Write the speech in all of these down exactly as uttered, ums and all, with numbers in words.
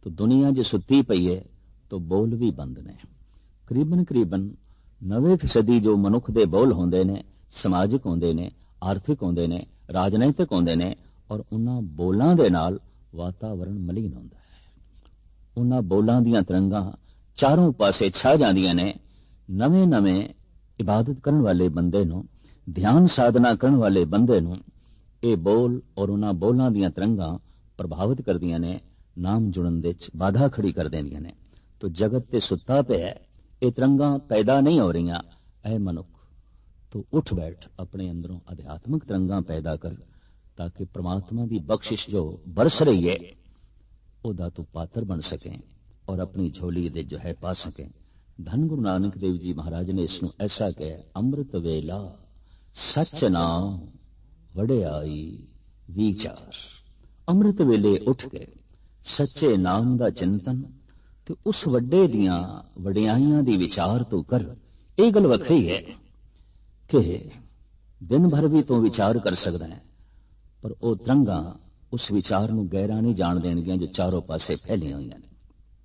तो दुनिया जो सुती पई है तो बोल भी बंद ने। करीबन करीबन नवे फीसदी जो मनुख दे बोल होंदे ने समाजिक होंदे ने, आर्थिक होंदे ने, राजनैतिक होंदे ने, और उन्हां बोलां दे नाल वातावरण मलीन होंदा है। उन्हां बोलां दीयां तरंगां चारों पासे छा जांदियां ने। नवे नवे इबादत करन वाले बंदे नूं, ध्यान साधना करन वाले बंदे नूं ਇਹ ਬੋਲ ਔਰ ਉਹਨਾਂ ਬੋਲਾਂ ਦੀਆਂ ਤਰੰਗਾਂ ਪ੍ਰਭਾਵਿਤ ਕਰਦੀਆਂ ਨੇ, ਨਾਮ ਜੁੜਨ ਦੇ ਚ ਬਾਧਾ ਖੜੀ ਕਰ ਦਿੰਦੀਆਂ ਨੇ। ਤੋ ਜਗਤ ਤੇ ਸੁੱਤਾ ਪਿਆ, ਇਹ ਤਰੰਗਾਂ ਪੈਦਾ ਨਹੀਂ ਹੋ ਰਹੀਆਂ। ਐ ਮਨੁੱਖ ਤੂੰ ਉੱਠ ਬੈਠ, ਆਪਣੇ ਅੰਦਰੋਂ ਅਧਿਆਤਮਿਕ ਤਰੰਗਾਂ ਪੈਦਾ ਕਰ, ਤਾਂ ਕਿ ਪ੍ਰਮਾਤਮਾ ਦੀ ਬਖਸ਼ਿਸ਼ ਜੋ ਬਰਸ ਰਹੀ ਹੈ ਉਹਦਾ ਤੂੰ ਪਾਤਰ ਬਣ ਸਕੇ ਔਰ ਆਪਣੀ ਝੋਲੀ ਦੇ ਜੋ ਹੈ ਪਾ ਸਕੇ। ਧੰਨ ਗੁਰੂ ਨਾਨਕ ਦੇਵ ਜੀ ਮਹਾਰਾਜ ਨੇ ਇਸ ਨੂੰ ਐਸਾ ਕਿਹਾ, ਅੰਮ੍ਰਿਤ ਵੇਲਾ ਸੱਚ ਨਾਮ ਵਡਿਆਈ ਵਿਚਾਰ। ਅੰਮ੍ਰਿਤ ਵੇਲੇ ਉੱਠ ਕੇ ਸੱਚੇ ਨਾਮ ਦਾ ਚਿੰਤਨ ਤੇ ਉਸ ਵੱਡੇ ਦੀਆਂ ਵਡਿਆਈਆਂ ਦੀ ਵਿਚਾਰ ਤੂੰ ਕਰ। ਇਹ ਗੱਲ ਵੱਖਰੀ ਹੈ ਕਿ ਦਿਨ ਭਰ ਵੀ ਤੂੰ ਵਿਚਾਰ ਕਰ ਸਕਦਾ ਹੈ, ਪਰ ਉਹ ਤਰੰਗਾਂ ਉਸ ਵਿਚਾਰ ਨੂੰ ਗਹਿਰਾ ਨਹੀਂ ਜਾਣ ਦੇਣਗੀਆਂ ਜੋ ਚਾਰੋਂ ਪਾਸੇ ਫੈਲੀਆਂ ਹੋਈਆਂ ਨੇ।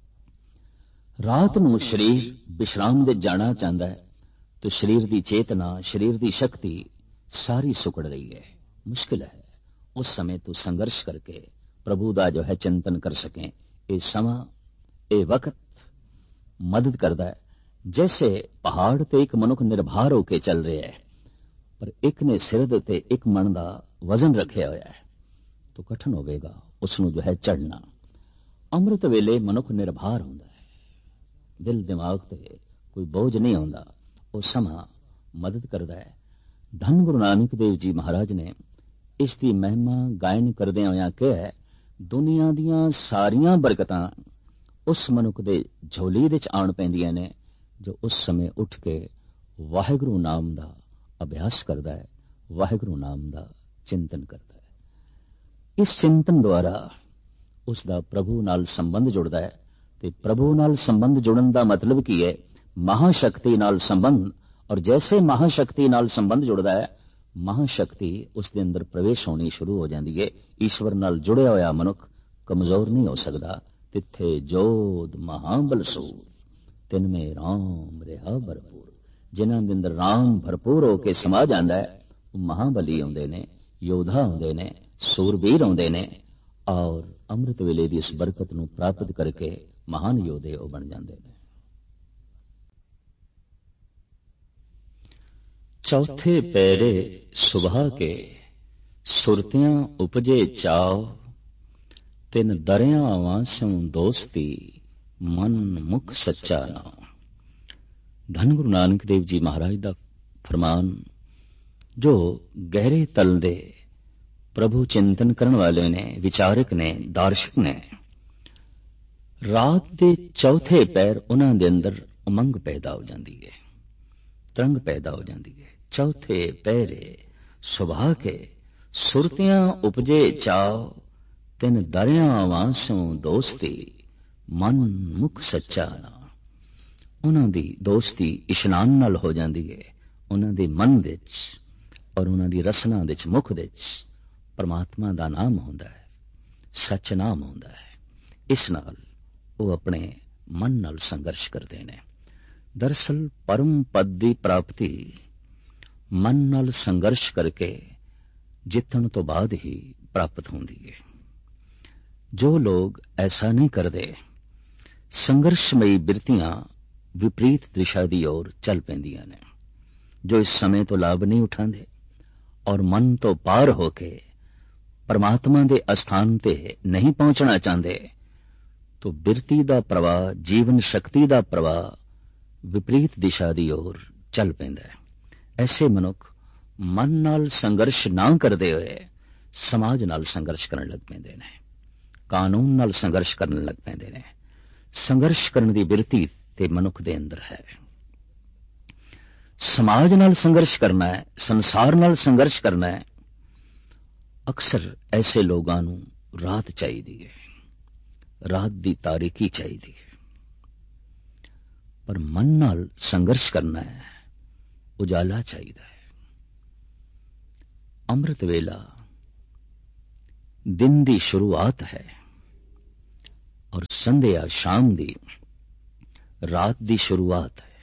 ਰਾਤ ਨੂੰ ਸਰੀਰ ਵਿਸ਼ਰਾਮ ਦੇ ਜਾਣਾ ਚਾਹੁੰਦਾ ਹੈ ਤਾਂ ਸਰੀਰ ਦੀ ਚੇਤਨਾ, ਸਰੀਰ ਦੀ ਸ਼ਕਤੀ ਸਾਰੀ ਸੁਕੜ ਰਹੀ ਹੈ, ਮੁਸ਼ਕਿਲ ਹੈ। ਉਸ ਸਮੇਂ ਤੂੰ ਸੰਘਰਸ਼ ਕਰਕੇ ਪ੍ਰਭੂ ਦਾ ਜੋ ਹੈ ਚਿੰਤਨ ਕਰ ਸਕੇ। ਇਹ ਸਮਾਂ, ਇਹ ਵਕਤ ਮਦਦ ਕਰਦਾ ਹੈ। ਜੈਸੇ ਪਹਾੜ ਤੇ ਇੱਕ ਮਨੁੱਖ ਨਿਰਭਰ ਹੋ ਕੇ ਚੱਲ ਰਿਹਾ ਹੈ, ਪਰ ਇੱਕ ਨੇ ਸਿਰ ਦੇ ਉੱਤੇ ਇੱਕ ਮਣ ਦਾ ਵਜ਼ਨ ਰੱਖਿਆ ਹੋਇਆ ਹੈ, ਤਾਂ ਕਠਿਨ ਹੋਵੇਗਾ ਉਸ ਨੂੰ ਜੋ ਹੈ ਚੜ੍ਹਨਾ। ਅੰਮ੍ਰਿਤ ਵੇਲੇ ਮਨੁੱਖ ਨਿਰਭਰ ਹੁੰਦਾ ਹੈ, ਦਿਲ ਦਿਮਾਗ ਤੇ ਕੋਈ ਬੋਝ ਨਹੀਂ ਹੁੰਦਾ। ਉਹ ਸਮਾਂ ਮਦਦ ਕਰਦਾ ਹੈ। ਧੰਨ ਗੁਰੂ ਨਾਨਕ ਦੇਵ ਜੀ ਮਹਾਰਾਜ ਨੇ ਇਸ ਦੀ ਮਹਿਮਾ ਗਾਇਨ ਕਰਦਿਆਂ ਹੋਇਆਂ ਕਿਹਾ, ਦੁਨੀਆ ਦੀਆਂ ਸਾਰੀਆਂ ਬਰਕਤਾਂ ਉਸ ਮਨੁੱਖ ਦੇ ਝੋਲੀ ਦੇ ਚ ਆਣ ਪੈਂਦੀਆਂ ਨੇ ਜੋ ਉਸ ਸਮੇਂ ਉੱਠ ਕੇ ਵਾਹਿਗੁਰੂ ਨਾਮ ਦਾ ਅਭਿਆਸ ਕਰਦਾ ਹੈ, ਵਾਹਿਗੁਰੂ ਨਾਮ ਦਾ ਚਿੰਤਨ ਕਰਦਾ ਹੈ। ਇਸ ਚਿੰਤਨ ਦੁਆਰਾ ਉਸ ਦਾ ਪ੍ਰਭੂ ਨਾਲ ਸੰਬੰਧ ਜੁੜਦਾ ਹੈ। ਤੇ ਪ੍ਰਭੂ ਨਾਲ ਸੰਬੰਧ ਜੁੜਨ ਦਾ ਮਤਲਬ ਕੀ ਹੈ? ਮਹਾਸ਼ਕਤੀ ਨਾਲ ਸੰਬੰਧ। ਔਰ ਜੈਸੇ ਮਹਾਸ਼ਕਤੀ ਨਾਲ ਸੰਬੰਧ ਜੁੜਦਾ ਹੈ, ਮਹਾਸ਼ਕਤੀ ਉਸ ਦੇ ਅੰਦਰ ਪ੍ਰਵੇਸ਼ ਹੋਣੀ ਸ਼ੁਰੂ ਹੋ ਜਾਂਦੀ ਹੈ। ਈਸ਼ਵਰ ਨਾਲ ਜੁੜਿਆ ਹੋਇਆ ਮਨੁੱਖ ਕਮਜ਼ੋਰ ਨਹੀਂ ਹੋ ਸਕਦਾ। ਤਿੱਥੇ ਜੋਧ ਮਹਾਬਲ ਸੂਰ, ਤਿਨ ਮੇ ਰਾਮ ਰਿਹਾ ਭਰਪੂਰ। ਜਿਨ੍ਹਾਂ ਦੇ ਅੰਦਰ ਰਾਮ ਭਰਪੂਰ ਹੋ ਕੇ ਸਮਾ ਜਾਂਦਾ ਹੈ, ਉਹ ਮਹਾਬਲੀ ਆਉਂਦੇ ਨੇ, ਯੋਧਾ ਆਉਂਦੇ ਨੇ, ਸੂਰਬੀਰ ਆਉਂਦੇ ਨੇ, ਔਰ ਅੰਮ੍ਰਿਤ ਵੇਲੇ ਦੀ ਇਸ ਬਰਕਤ ਨੂੰ ਪ੍ਰਾਪਤ ਕਰਕੇ ਮਹਾਨ ਯੋਧੇ ਉਹ ਬਣ ਜਾਂਦੇ ਨੇ। ਚੌਥੇ ਪੈਰੇ ਸੁਬਹ ਕੇ ਸੁਰਤਿਆਂ ਉਪਜੇ ਚਾਉ, ਤਿਨ ਦਰਿਆਵਾਂ ਸੋਂ ਦੋਸਤੀ ਮਨ ਮੁਖ ਸੱਚਾ ਨਾਮ। ਧੰਨ ਗੁਰੂ ਨਾਨਕ ਦੇਵ ਜੀ ਮਹਾਰਾਜ ਦਾ ਫਰਮਾਨ, ਜੋ ਗਹਿਰੇ ਤਲ ਦੇ ਪ੍ਰਭੂ ਚਿੰਤਨ ਕਰਨ ਵਾਲੇ ਨੇ, ਵਿਚਾਰਕ ਨੇ, ਦਾਰਸ਼ਕ ਨੇ, ਰਾਤ ਦੇ ਚੌਥੇ ਪੈਰ ਉਹਨਾਂ ਦੇ ਅੰਦਰ ਉਮੰਗ ਪੈਦਾ ਹੋ ਜਾਂਦੀ ਹੈ, ਤਰੰਗ ਪੈਦਾ ਹੋ ਜਾਂਦੀ ਹੈ। ਚੌਥੇ ਪਹਿਰੇ ਸੁਬਹ ਕੇ ਸੁਰਤਿਆਂ ਉਪਜੇ ਚਾਉ, ਤਿਨ ਦਰਿਆਵਾਂ ਸੋਂ ਦੋਸਤੀ ਮਨ ਮੁਖ ਸੱਚਾ ਨਾਮ। ਉਹਨਾਂ ਦੀ ਦੋਸਤੀ ਇਸ਼ਨਾਨ ਨਾਲ ਹੋ ਜਾਂਦੀ ਹੈ। ਉਹਨਾਂ ਦੇ ਮਨ ਵਿੱਚ ਔਰ ਉਹਨਾਂ ਦੀ ਰਸਨਾ ਵਿੱਚ, ਮੁਖ ਵਿੱਚ ਪਰਮਾਤਮਾ ਦਾ ਨਾਮ ਹੁੰਦਾ ਹੈ, ਸੱਚ ਨਾਮ ਹੁੰਦਾ ਹੈ। ਇਸ ਨਾਲ ਉਹ ਆਪਣੇ ਮਨ ਨਾਲ ਸੰਘਰਸ਼ ਕਰਦੇ ਨੇ। ਦਰਅਸਲ ਪਰਮ ਪਦ ਦੀ ਪ੍ਰਾਪਤੀ ਮਨ ਨਾਲ ਸੰਘਰਸ਼ ਕਰਕੇ ਜਿੱਤਣ ਤੋਂ ਬਾਅਦ ਹੀ ਪ੍ਰਾਪਤ ਹੁੰਦੀ ਹੈ। ਜੋ ਲੋਕ ਐਸਾ ਨਹੀਂ ਕਰਦੇ, ਸੰਘਰਸ਼ਮਈ ਬਿਰਤੀਆਂ ਵਿਪਰੀਤ ਦਿਸ਼ਾ ਦੀ ओर ਚੱਲ ਪੈਂਦੀਆਂ ਨੇ। ਜੋ ਇਸ ਸਮੇਂ ਤੋਂ ਲਾਭ ਨਹੀਂ ਉਠਾਉਂਦੇ ਔਰ ਮਨ ਤੋਂ ਪਾਰ ਹੋ ਕੇ ਪਰਮਾਤਮਾ ਦੇ ਅਸਥਾਨ ਤੇ ਨਹੀਂ ਪਹੁੰਚਣਾ ਚਾਹੁੰਦੇ, ਤੋ ਬਿਰਤੀ ਦਾ ਪ੍ਰਵਾਹ, ਜੀਵਨ ਸ਼ਕਤੀ ਦਾ ਪ੍ਰਵਾਹ ਵਿਪਰੀਤ ਦਿਸ਼ਾ ਦੀ ओर ਚੱਲ ਪੈਂਦਾ ਹੈ। ਐਸੇ ਮਨੁੱਖ ਮਨ ਨਾਲ ਸੰਘਰਸ਼ ਨਾ ਕਰਦੇ ਹੋਏ ਸਮਾਜ ਨਾਲ ਸੰਘਰਸ਼ ਕਰਨ ਲੱਗ ਪੈਂਦੇ ਨੇ, ਕਾਨੂੰਨ ਨਾਲ ਸੰਘਰਸ਼ ਕਰਨ ਲੱਗ ਪੈਂਦੇ ਨੇ। ਸੰਘਰਸ਼ ਕਰਨ ਦੀ ਬਿਰਤੀ ਤੇ ਮਨੁੱਖ ਦੇ ਅੰਦਰ ਹੈ। ਸਮਾਜ ਨਾਲ ਸੰਘਰਸ਼ ਕਰਨਾ ਹੈ, ਸੰਸਾਰ ਨਾਲ ਸੰਘਰਸ਼ ਕਰਨਾ ਹੈ। ਅਕਸਰ ਐਸੇ ਲੋਕਾਂ ਨੂੰ ਰਾਤ ਚਾਹੀਦੀ ਹੈ, ਰਾਤ ਦੀ ਤਾਰੀਕੀ ਚਾਹੀਦੀ ਹੈ। ਪਰ ਮਨ ਨਾਲ ਸੰਘਰਸ਼ ਕਰਨਾ ਹੈ, ਉਜਾਲਾ ਚਾਹੀਦਾ ਹੈ। ਅੰਮ੍ਰਿਤ ਵੇਲਾ ਦਿਨ ਦੀ ਸ਼ੁਰੂਆਤ ਹੈ। और संध्या शाम दी रात दी शुरुआत है।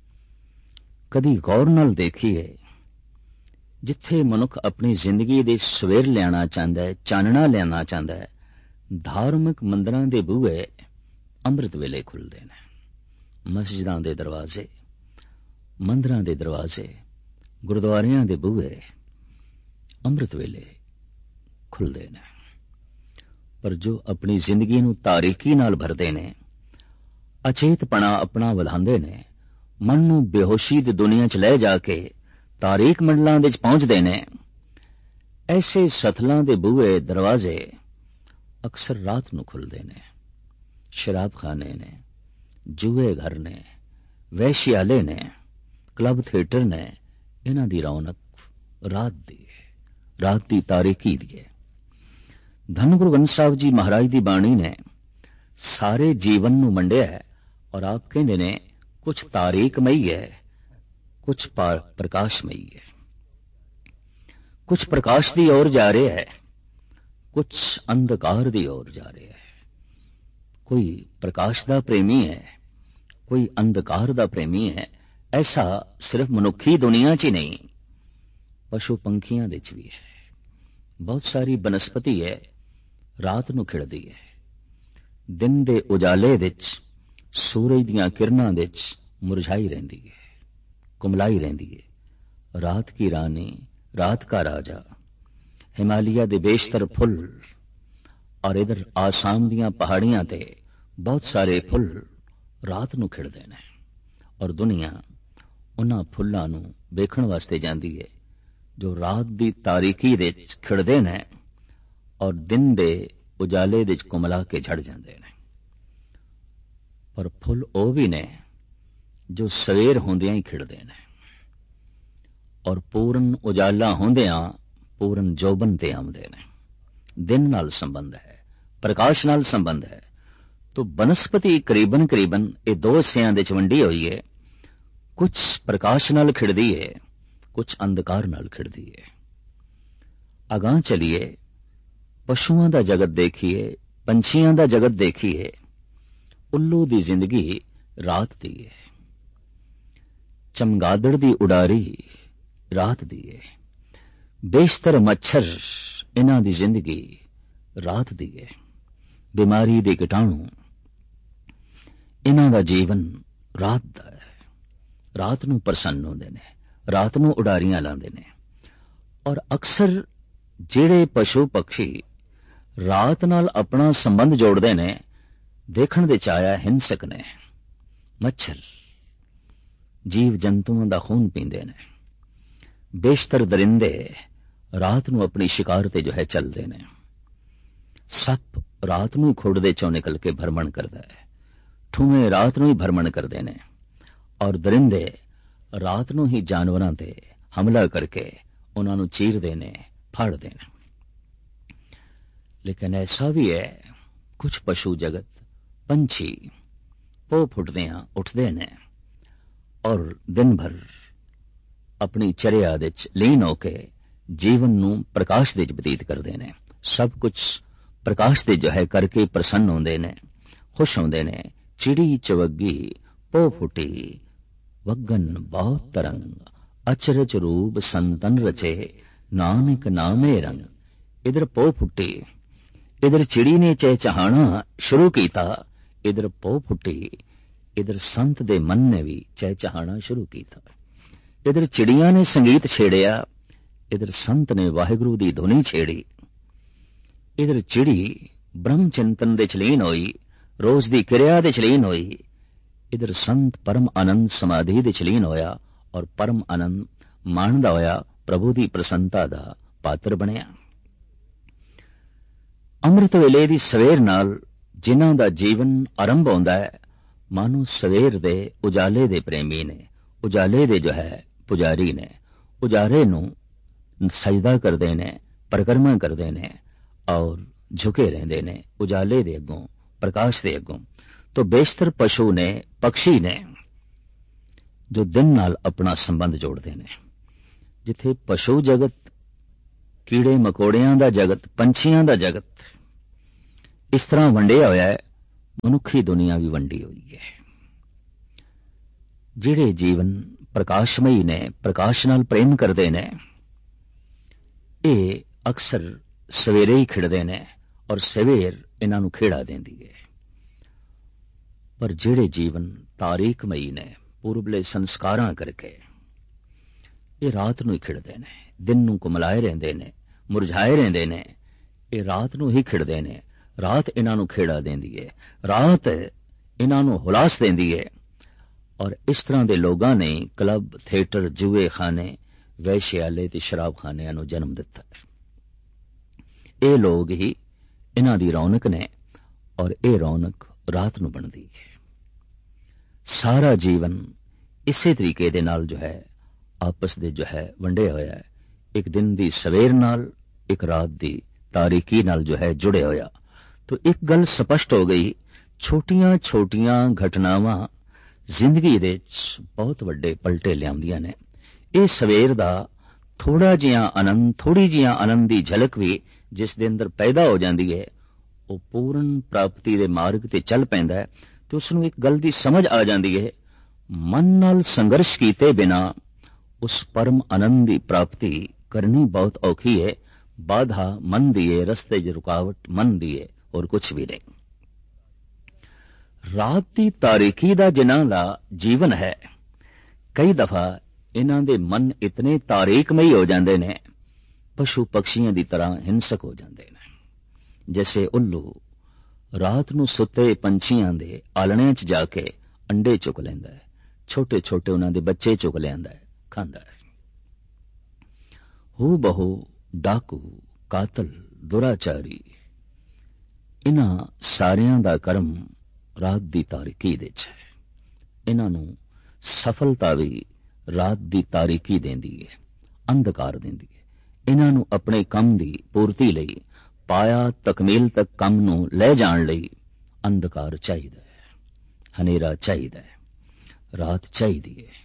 कदी गौर नाल देखिए, जिथे मनुख अपनी जिंदगी दे सवेर लियाना चाहता है, चानना लियाना चाहता है, धार्मिक मंदिरां दे बूहे ਅੰਮ੍ਰਿਤ ਵੇਲੇ ਖੁੱਲਦੇ ਨੇ। ਮਸਜਿਦਾਂ ਦੇ ਦਰਵਾਜ਼ੇ, ਮੰਦਰਾਂ ਦੇ ਦਰਵਾਜ਼ੇ, ਗੁਰਦੁਆਰਿਆਂ ਦੇ ਬੂਹੇ ਅੰਮ੍ਰਿਤ ਵੇਲੇ ਖੁੱਲਦੇ ਨੇ। ਪਰ ਜੋ ਆਪਣੀ ਜ਼ਿੰਦਗੀ ਨੂੰ ਤਾਰੀਕੀ ਨਾਲ ਭਰਦੇ ਨੇ, ਅਚੇਤਪਣਾ ਆਪਣਾ ਵਧਾਉਂਦੇ ਨੇ, ਮਨ ਨੂੰ ਬੇਹੋਸ਼ੀ ਦੀ ਦੁਨੀਆ 'ਚ ਲੈ ਜਾ ਕੇ ਤਾਰੀਕ ਮੰਡਲਾਂ ਦੇ 'ਚ ਪਹੁੰਚਦੇ ਨੇ, ਐਸੇ ਸਤਲਾਂ ਦੇ ਬੂਹੇ ਦਰਵਾਜ਼ੇ ਅਕਸਰ ਰਾਤ ਨੂੰ ਖੁੱਲਦੇ ਨੇ। शराबखाने ने, जुए घर ने, वैश्याले ने, क्लब थिएटर ने, इन्हां दी रौनक रात दी है, रात दी तारीकी दी है। धन गुरु ग्रंथ साहिब जी महाराज दी बाणी ने सारे जीवन नूं मंडिया है और आप कहंदे ने कुछ तारीकमई है, कुछ प्रकाशमई है। कुछ प्रकाश दी ओर जा रहा है, कुछ अंधकार दी ओर जा रहा है। कोई प्रकाश दा प्रेमी है, कोई अंधकार दा प्रेमी है। ऐसा सिर्फ मनुखी दुनिया च ही नहीं, पशु पंखियां दे च भी है। बहुत सारी बनस्पति है रात नूं खिड़दी है, दिन दे उजाले दे च, सूरज दियां किरणां दे च मुरझाई रहिंदी है, कुमलाई रहिंदी है। रात की रानी, रात का राजा, हिमालय दे बेशतर फुल और इधर आसाम दियां पहाड़ियां ते बहुत सारे फुल रात नूं खिड़दे ने और दुनिया उन्हां फुल्लां नूं वेखण वास्ते जांदी है जो रात दी तारीकी दे खिड़दे ने और दिन दे उजाले दे कुमला के झड़ जांदे ने। पर फुल ओ भी ने जो सवेर होंदियां ही खिड़दे ने और पूर्ण उजाला होंदियां पूर्ण जोबन ते आउंदे ने। दिन नाल संबंध है, प्रकाश नाल संबंध है। तो बनस्पति करीबन करीबन ये दो हिस्सियां दे च वंडी होई है। कुछ प्रकाश नाल खिड़दी है, कुछ अंधकार नाल खिड़दी है। अगां चलिए, पशुआं दा जगत देखिए, पंछियां दा जगत देखिए। उल्लू दी जिंदगी रात दी है, चमगादड़ दी उडारी रात दी है, बेशतर मच्छर इन्हां दी जिंदगी रात दी है। बीमारी दे कीटाणु इन्हां दा जीवन रात दा है। रात नूं प्रसन्न होंदे ने, रात नूं उडारियां लांदे ने। और अक्सर ਜਿਹੜੇ पशु पक्षी रात नाल अपना संबंध जोड़ते ने, देखण दे चाया हिंसक ने। मच्छर जीव जंतुओं का खून पींदे ने। बेशतर दरिंदे रात नूं अपनी शिकार ते जो है चलते ने। सप रात नूं खुड़दे चों निकल के भरमण करदा है। ठूमे रात नूं ही भरमण करदे ने और दरिंदे रात नूं ही जानवरां ते हमला करके उन्हां नूं चीरदे ने, फाड़दे ने। लेकिन ऐसा भी है, कुछ पशु जगत पंछी पो फुटदियां उठदे ने और दिन भर अपनी चर्या दे च लीन होके जीवन नूं प्रकाश दे च बतीत करदे ने। सब कुछ प्रकाश दे जो है करके प्रसन्न होंदे ने, खुश होंदे ने। चिड़ी चवग्गी पो फुटी वगन बहुत तरंग, अचरज रूप संतन रचे नानक नामे रंग। इधर पो फुटी, इधर चिड़ी ने चहचहाना शुरू कीता। इधर पो फुटी, इधर संत दे मन ने भी चहचहाना शुरू कीता। इधर चिड़ियां ने संगीत छेड़िया, इधर संत ने वाहिगुरु दी धुनी छेड़ी। इधर चिड़ी ब्रह्म चिंतन दे चलीन होई, रोज दी क्रिया दे चलीन होई। इधर संत परम आनंद समाधि दे चलीन होया और परम आनंद माणदा होया प्रभु दी प्रसन्नता दा पात्र बनिया। अमृत वेले दी सवेर नाल जिन्हां दा जीवन आरंभ होंदा है, मानो सवेर दे उजाले दे प्रेमी ने, उजाले दे जो है पुजारी ने। उजारे नूं सजदा करदे ने, परिक्रमा करदे ने और झुके रहंदे ने उजाले दे अगों, प्रकाश दे अगों। तो बेशतर पशु ने, पक्षी ने जो दिन नाल अपना संबंध जोड़ते ने। जिथे पशु जगत, कीड़े मकोड़ियां दा जगत, पंछियां दा जगत इस तरह वंडिया होया है, ਮਨੁੱਖੀ ਦੁਨੀਆ ਵੀ ਵੰਡੀ ਹੋਈ ਹੈ। ਜਿਹੜੇ ਜੀਵਨ ਪ੍ਰਕਾਸ਼ਮਈ ਨੇ, ਪ੍ਰਕਾਸ਼ ਨਾਲ ਪ੍ਰੇਮ ਕਰਦੇ ਨੇ, ਇਹ ਅਕਸਰ ਸਵੇਰੇ ਹੀ ਖਿੜਦੇ ਨੇ ਔਰ ਸਵੇਰ ਇਹਨਾਂ ਨੂੰ ਖੇੜਾ ਦਿੰਦੀ ਹੈ। ਪਰ ਜਿਹੜੇ ਜੀਵਨ ਤਾਰੀਕਮਈ ਨੇ, ਪੂਰਬਲੇ ਸੰਸਕਾਰਾਂ ਕਰਕੇ, ਇਹ ਰਾਤ ਨੂੰ ਹੀ ਖਿੜਦੇ ਨੇ। ਦਿਨ ਨੂੰ ਕੁਮਲਾਏ ਰਹਿੰਦੇ ਨੇ, ਮੁਰਝਾਏ ਰਹਿੰਦੇ ਨੇ, ਇਹ ਰਾਤ ਨੂੰ ਹੀ ਖਿੜਦੇ ਨੇ। ਰਾਤ ਇਹਨਾਂ ਨੂੰ ਖੇੜਾ ਦਿੰਦੀ ਹੈ, ਰਾਤ ਇਹਨਾਂ ਨੂੰ ਹੁਲਾਸ ਦਿੰਦੀ ਹੈ। ਔਰ ਇਸ ਤਰ੍ਹਾਂ ਦੇ ਲੋਕਾਂ ਨੇ ਕਲੱਬ, ਥੀਏਟਰ, ਜੂਏ ਖਾਨੇ, ਵੈਸ਼ਿਆਲੇ ਤੇ ਸ਼ਰਾਬਖਾਨਿਆਂ ਨੂੰ ਜਨਮ ਦਿੱਤਾ ਹੈ। ਇਹ ਲੋਕ ਹੀ ਇਹਨਾਂ ਦੀ ਰੌਣਕ ਨੇ ਔਰ ਇਹ ਰੌਣਕ ਰਾਤ ਨੂੰ ਬਣਦੀ ਹੈ। ਸਾਰਾ ਜੀਵਨ ਇਸੇ ਤਰੀਕੇ ਦੇ ਨਾਲ ਜੋ ਹੈ ਆਪਸ ਦੇ ਜੋ ਹੈ ਵੰਡਿਆ ਹੋਇਆ ਹੈ। ਇੱਕ ਦਿਨ ਦੀ ਸਵੇਰ ਨਾਲ, ਇੱਕ ਰਾਤ ਦੀ ਤਾਰੀਕੀ ਨਾਲ ਜੋ ਹੈ ਜੁੜਿਆ ਹੋਇਆ। ਤਾਂ ਇੱਕ ਗੱਲ ਸਪਸ਼ਟ ਹੋ ਗਈ, ਛੋਟੀਆਂ ਛੋਟੀਆਂ ਘਟਨਾਵਾਂ ਜ਼ਿੰਦਗੀ ਦੇ ਵਿੱਚ ਬਹੁਤ ਵੱਡੇ ਪਲਟੇ ਲਿਆਉਂਦੀਆਂ ਨੇ। ਇਹ ਸਵੇਰ ਦਾ ਥੋੜਾ ਜਿਹਾ ਆਨੰਦ, ਥੋੜੀ ਜਿਹਾ ਆਨੰਦ ਦੀ ਝਲਕ ਵੀ ਜਿਸ ਦੇ ਅੰਦਰ ਪੈਦਾ ਹੋ ਜਾਂਦੀ ਹੈ, ਉਹ ਪੂਰਨ ਪ੍ਰਾਪਤੀ ਦੇ ਮਾਰਗ ਤੇ ਚੱਲ ਪੈਂਦਾ ਹੈ। ਤੇ ਉਸ ਨੂੰ ਇੱਕ ਗੱਲ ਦੀ ਸਮਝ ਆ ਜਾਂਦੀ ਹੈ, ਮਨ ਨਾਲ ਸੰਘਰਸ਼ ਕੀਤੇ ਬਿਨਾ ਉਸ ਪਰਮ ਆਨੰਦ ਦੀ ਪ੍ਰਾਪਤੀ ਕਰਨੀ ਬਹੁਤ ਔਖੀ ਹੈ। ਬਾਧਾ ਮਨ ਦੀ ਹੈ, ਰਸਤੇ 'ਚ ਰੁਕਾਵਟ ਮਨ ਦੀ ਹੈ, ਹੋਰ ਕੁਛ ਵੀ ਨਹੀਂ। ਰਾਤ ਦੀ ਤਾਰੀਕੀ ਦਾ ਜਿਨ੍ਹਾਂ ਦਾ ਜੀਵਨ ਹੈ, ਕਈ ਦਫਾ ਇਹਨਾਂ ਦੇ ਮਨ ਇਤਨੇ ਤਾਰੀਕਮਈ ਹੋ ਜਾਂਦੇ ਨੇ, ਪਸ਼ੂ ਪਕਸ਼ੀਆਂ ਦੀ ਤਰ੍ਹਾਂ ਹਿੰਸਕ ਹੋ ਜਾਂਦੇ ਨੇ। ਜੈਸੇ ਉੱਲੂ ਰਾਤ ਨੂੰ ਸੁੱਤੇ ਪੰਛੀਆਂ ਦੇ ਆਲਣਿਆਂ 'ਚ ਜਾ ਕੇ ਅੰਡੇ ਚੁੱਕ ਲੈਂਦਾ ਹੈ, ਛੋਟੇ ਛੋਟੇ ਉਹਨਾਂ ਦੇ ਬੱਚੇ ਚੁੱਕ ਲਿਆਂਦਾ ਹੈ, ਖਾਂਦਾ ਹੈ। ਹੂ ਬਹੂ ਡਾਕੂ, ਕਾਤਲ, ਦੁਰਾਚਾਰੀ, ਇਹਨਾਂ ਸਾਰਿਆਂ ਦਾ ਕਰਮ ਰਾਤ ਦੀ ਤਾਰੀਕੀ ਦੇ 'ਚ ਹੈ। ਇਹਨਾਂ ਨੂੰ ਸਫਲਤਾ ਵੀ ਰਾਤ ਦੀ ਤਾਰੀਕੀ ਦਿੰਦੀ ਹੈ, ਅੰਧਕਾਰ ਦਿੰਦੀ ਹੈ। ਇਹਨਾਂ ਨੂੰ ਆਪਣੇ ਕੰਮ ਦੀ ਪੂਰਤੀ ਲਈ, ਪਾਇਆ ਤਕਮੀਲ ਤੱਕ ਕੰਮ ਨੂੰ ਲੈ ਜਾਣ ਲਈ ਅੰਧਕਾਰ ਚਾਹੀਦਾ ਹੈ, ਹਨੇਰਾ ਚਾਹੀਦਾ ਹੈ, ਰਾਤ ਚਾਹੀਦੀ ਹੈ।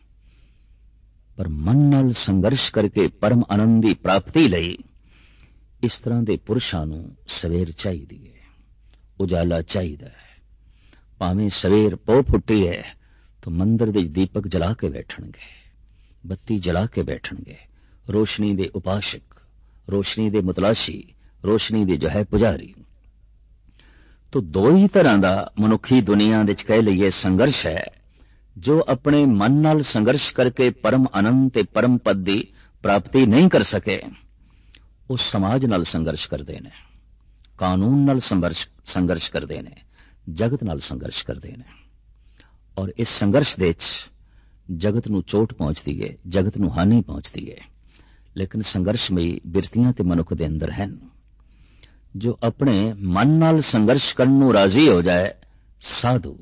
ਪਰ ਮਨ ਨਾਲ ਸੰਘਰਸ਼ ਕਰਕੇ ਪਰਮ ਆਨੰਦ ਦੀ ਪ੍ਰਾਪਤੀ ਲਈ ਇਸ ਤਰ੍ਹਾਂ ਦੇ ਪੁਰਸ਼ਾਂ ਨੂੰ ਸਵੇਰ ਚਾਹੀਦੀ ਹੈ, ਉਜਾਲਾ ਚਾਹੀਦਾ ਹੈ। ਭਾਵੇਂ ਸਵੇਰ ਪੋ ਫੁੱਟੀ ਹੈ ਤਾਂ ਮੰਦਰ ਦੇ ਦੀਪਕ ਜਲਾ ਕੇ ਬੈਠਣਗੇ, ਬੱਤੀ ਜਲਾ ਕੇ ਬੈਠਣਗੇ। ਰੋਸ਼ਨੀ ਦੇ ਉਪਾਸ਼ਕ, ਰੋਸ਼ਨੀ ਦੇ ਮੁਤਲਾਸ਼ੀ, ਰੋਸ਼ਨੀ ਦੇ ਜੋ ਹੈ ਪੁਜਾਰੀ। ਤਾਂ ਦੋ ਹੀ ਤਰ੍ਹਾਂ ਦਾ ਮਨੁੱਖੀ ਦੁਨੀਆ ਵਿੱਚ ਕਹਿ ਲਈਏ ਸੰਘਰਸ਼ ਹੈ। ਜੋ ਆਪਣੇ ਮਨ ਨਾਲ ਸੰਘਰਸ਼ ਕਰਕੇ ਪਰਮ ਆਨੰਦ ਤੇ ਪਰਮ ਪਦ ਦੀ ਪ੍ਰਾਪਤੀ ਨਹੀਂ ਕਰ ਸਕੇ, ਉਹ ਸਮਾਜ ਨਾਲ ਸੰਘਰਸ਼ ਕਰਦੇ ਨੇ, ਕਾਨੂੰਨ ਨਾਲ ਸੰਘਰਸ਼ ਸੰਘਰਸ਼ ਕਰਦੇ ਨੇ, ਜਗਤ ਨਾਲ ਸੰਘਰਸ਼ ਕਰਦੇ ਨੇ। ਔਰ ਇਸ ਸੰਘਰਸ਼ ਦੇ ਵਿੱਚ ਜਗਤ ਨੂੰ ਚੋਟ ਪਹੁੰਚਦੀ ਹੈ, ਜਗਤ ਨੂੰ ਹਾਨੀ ਪਹੁੰਚਦੀ ਹੈ। ਲੇਕਿਨ ਸੰਘਰਸ਼ਮਈ ਬਿਰਤੀਆਂ ਤੇ ਮਨੁੱਖ ਦੇ ਅੰਦਰ ਹਨ। ਜੋ ਆਪਣੇ ਮਨ ਨਾਲ ਸੰਘਰਸ਼ ਕਰਨ ਨੂੰ ਰਾਜ਼ੀ ਹੋ ਜਾਏ, ਸਾਧੂ।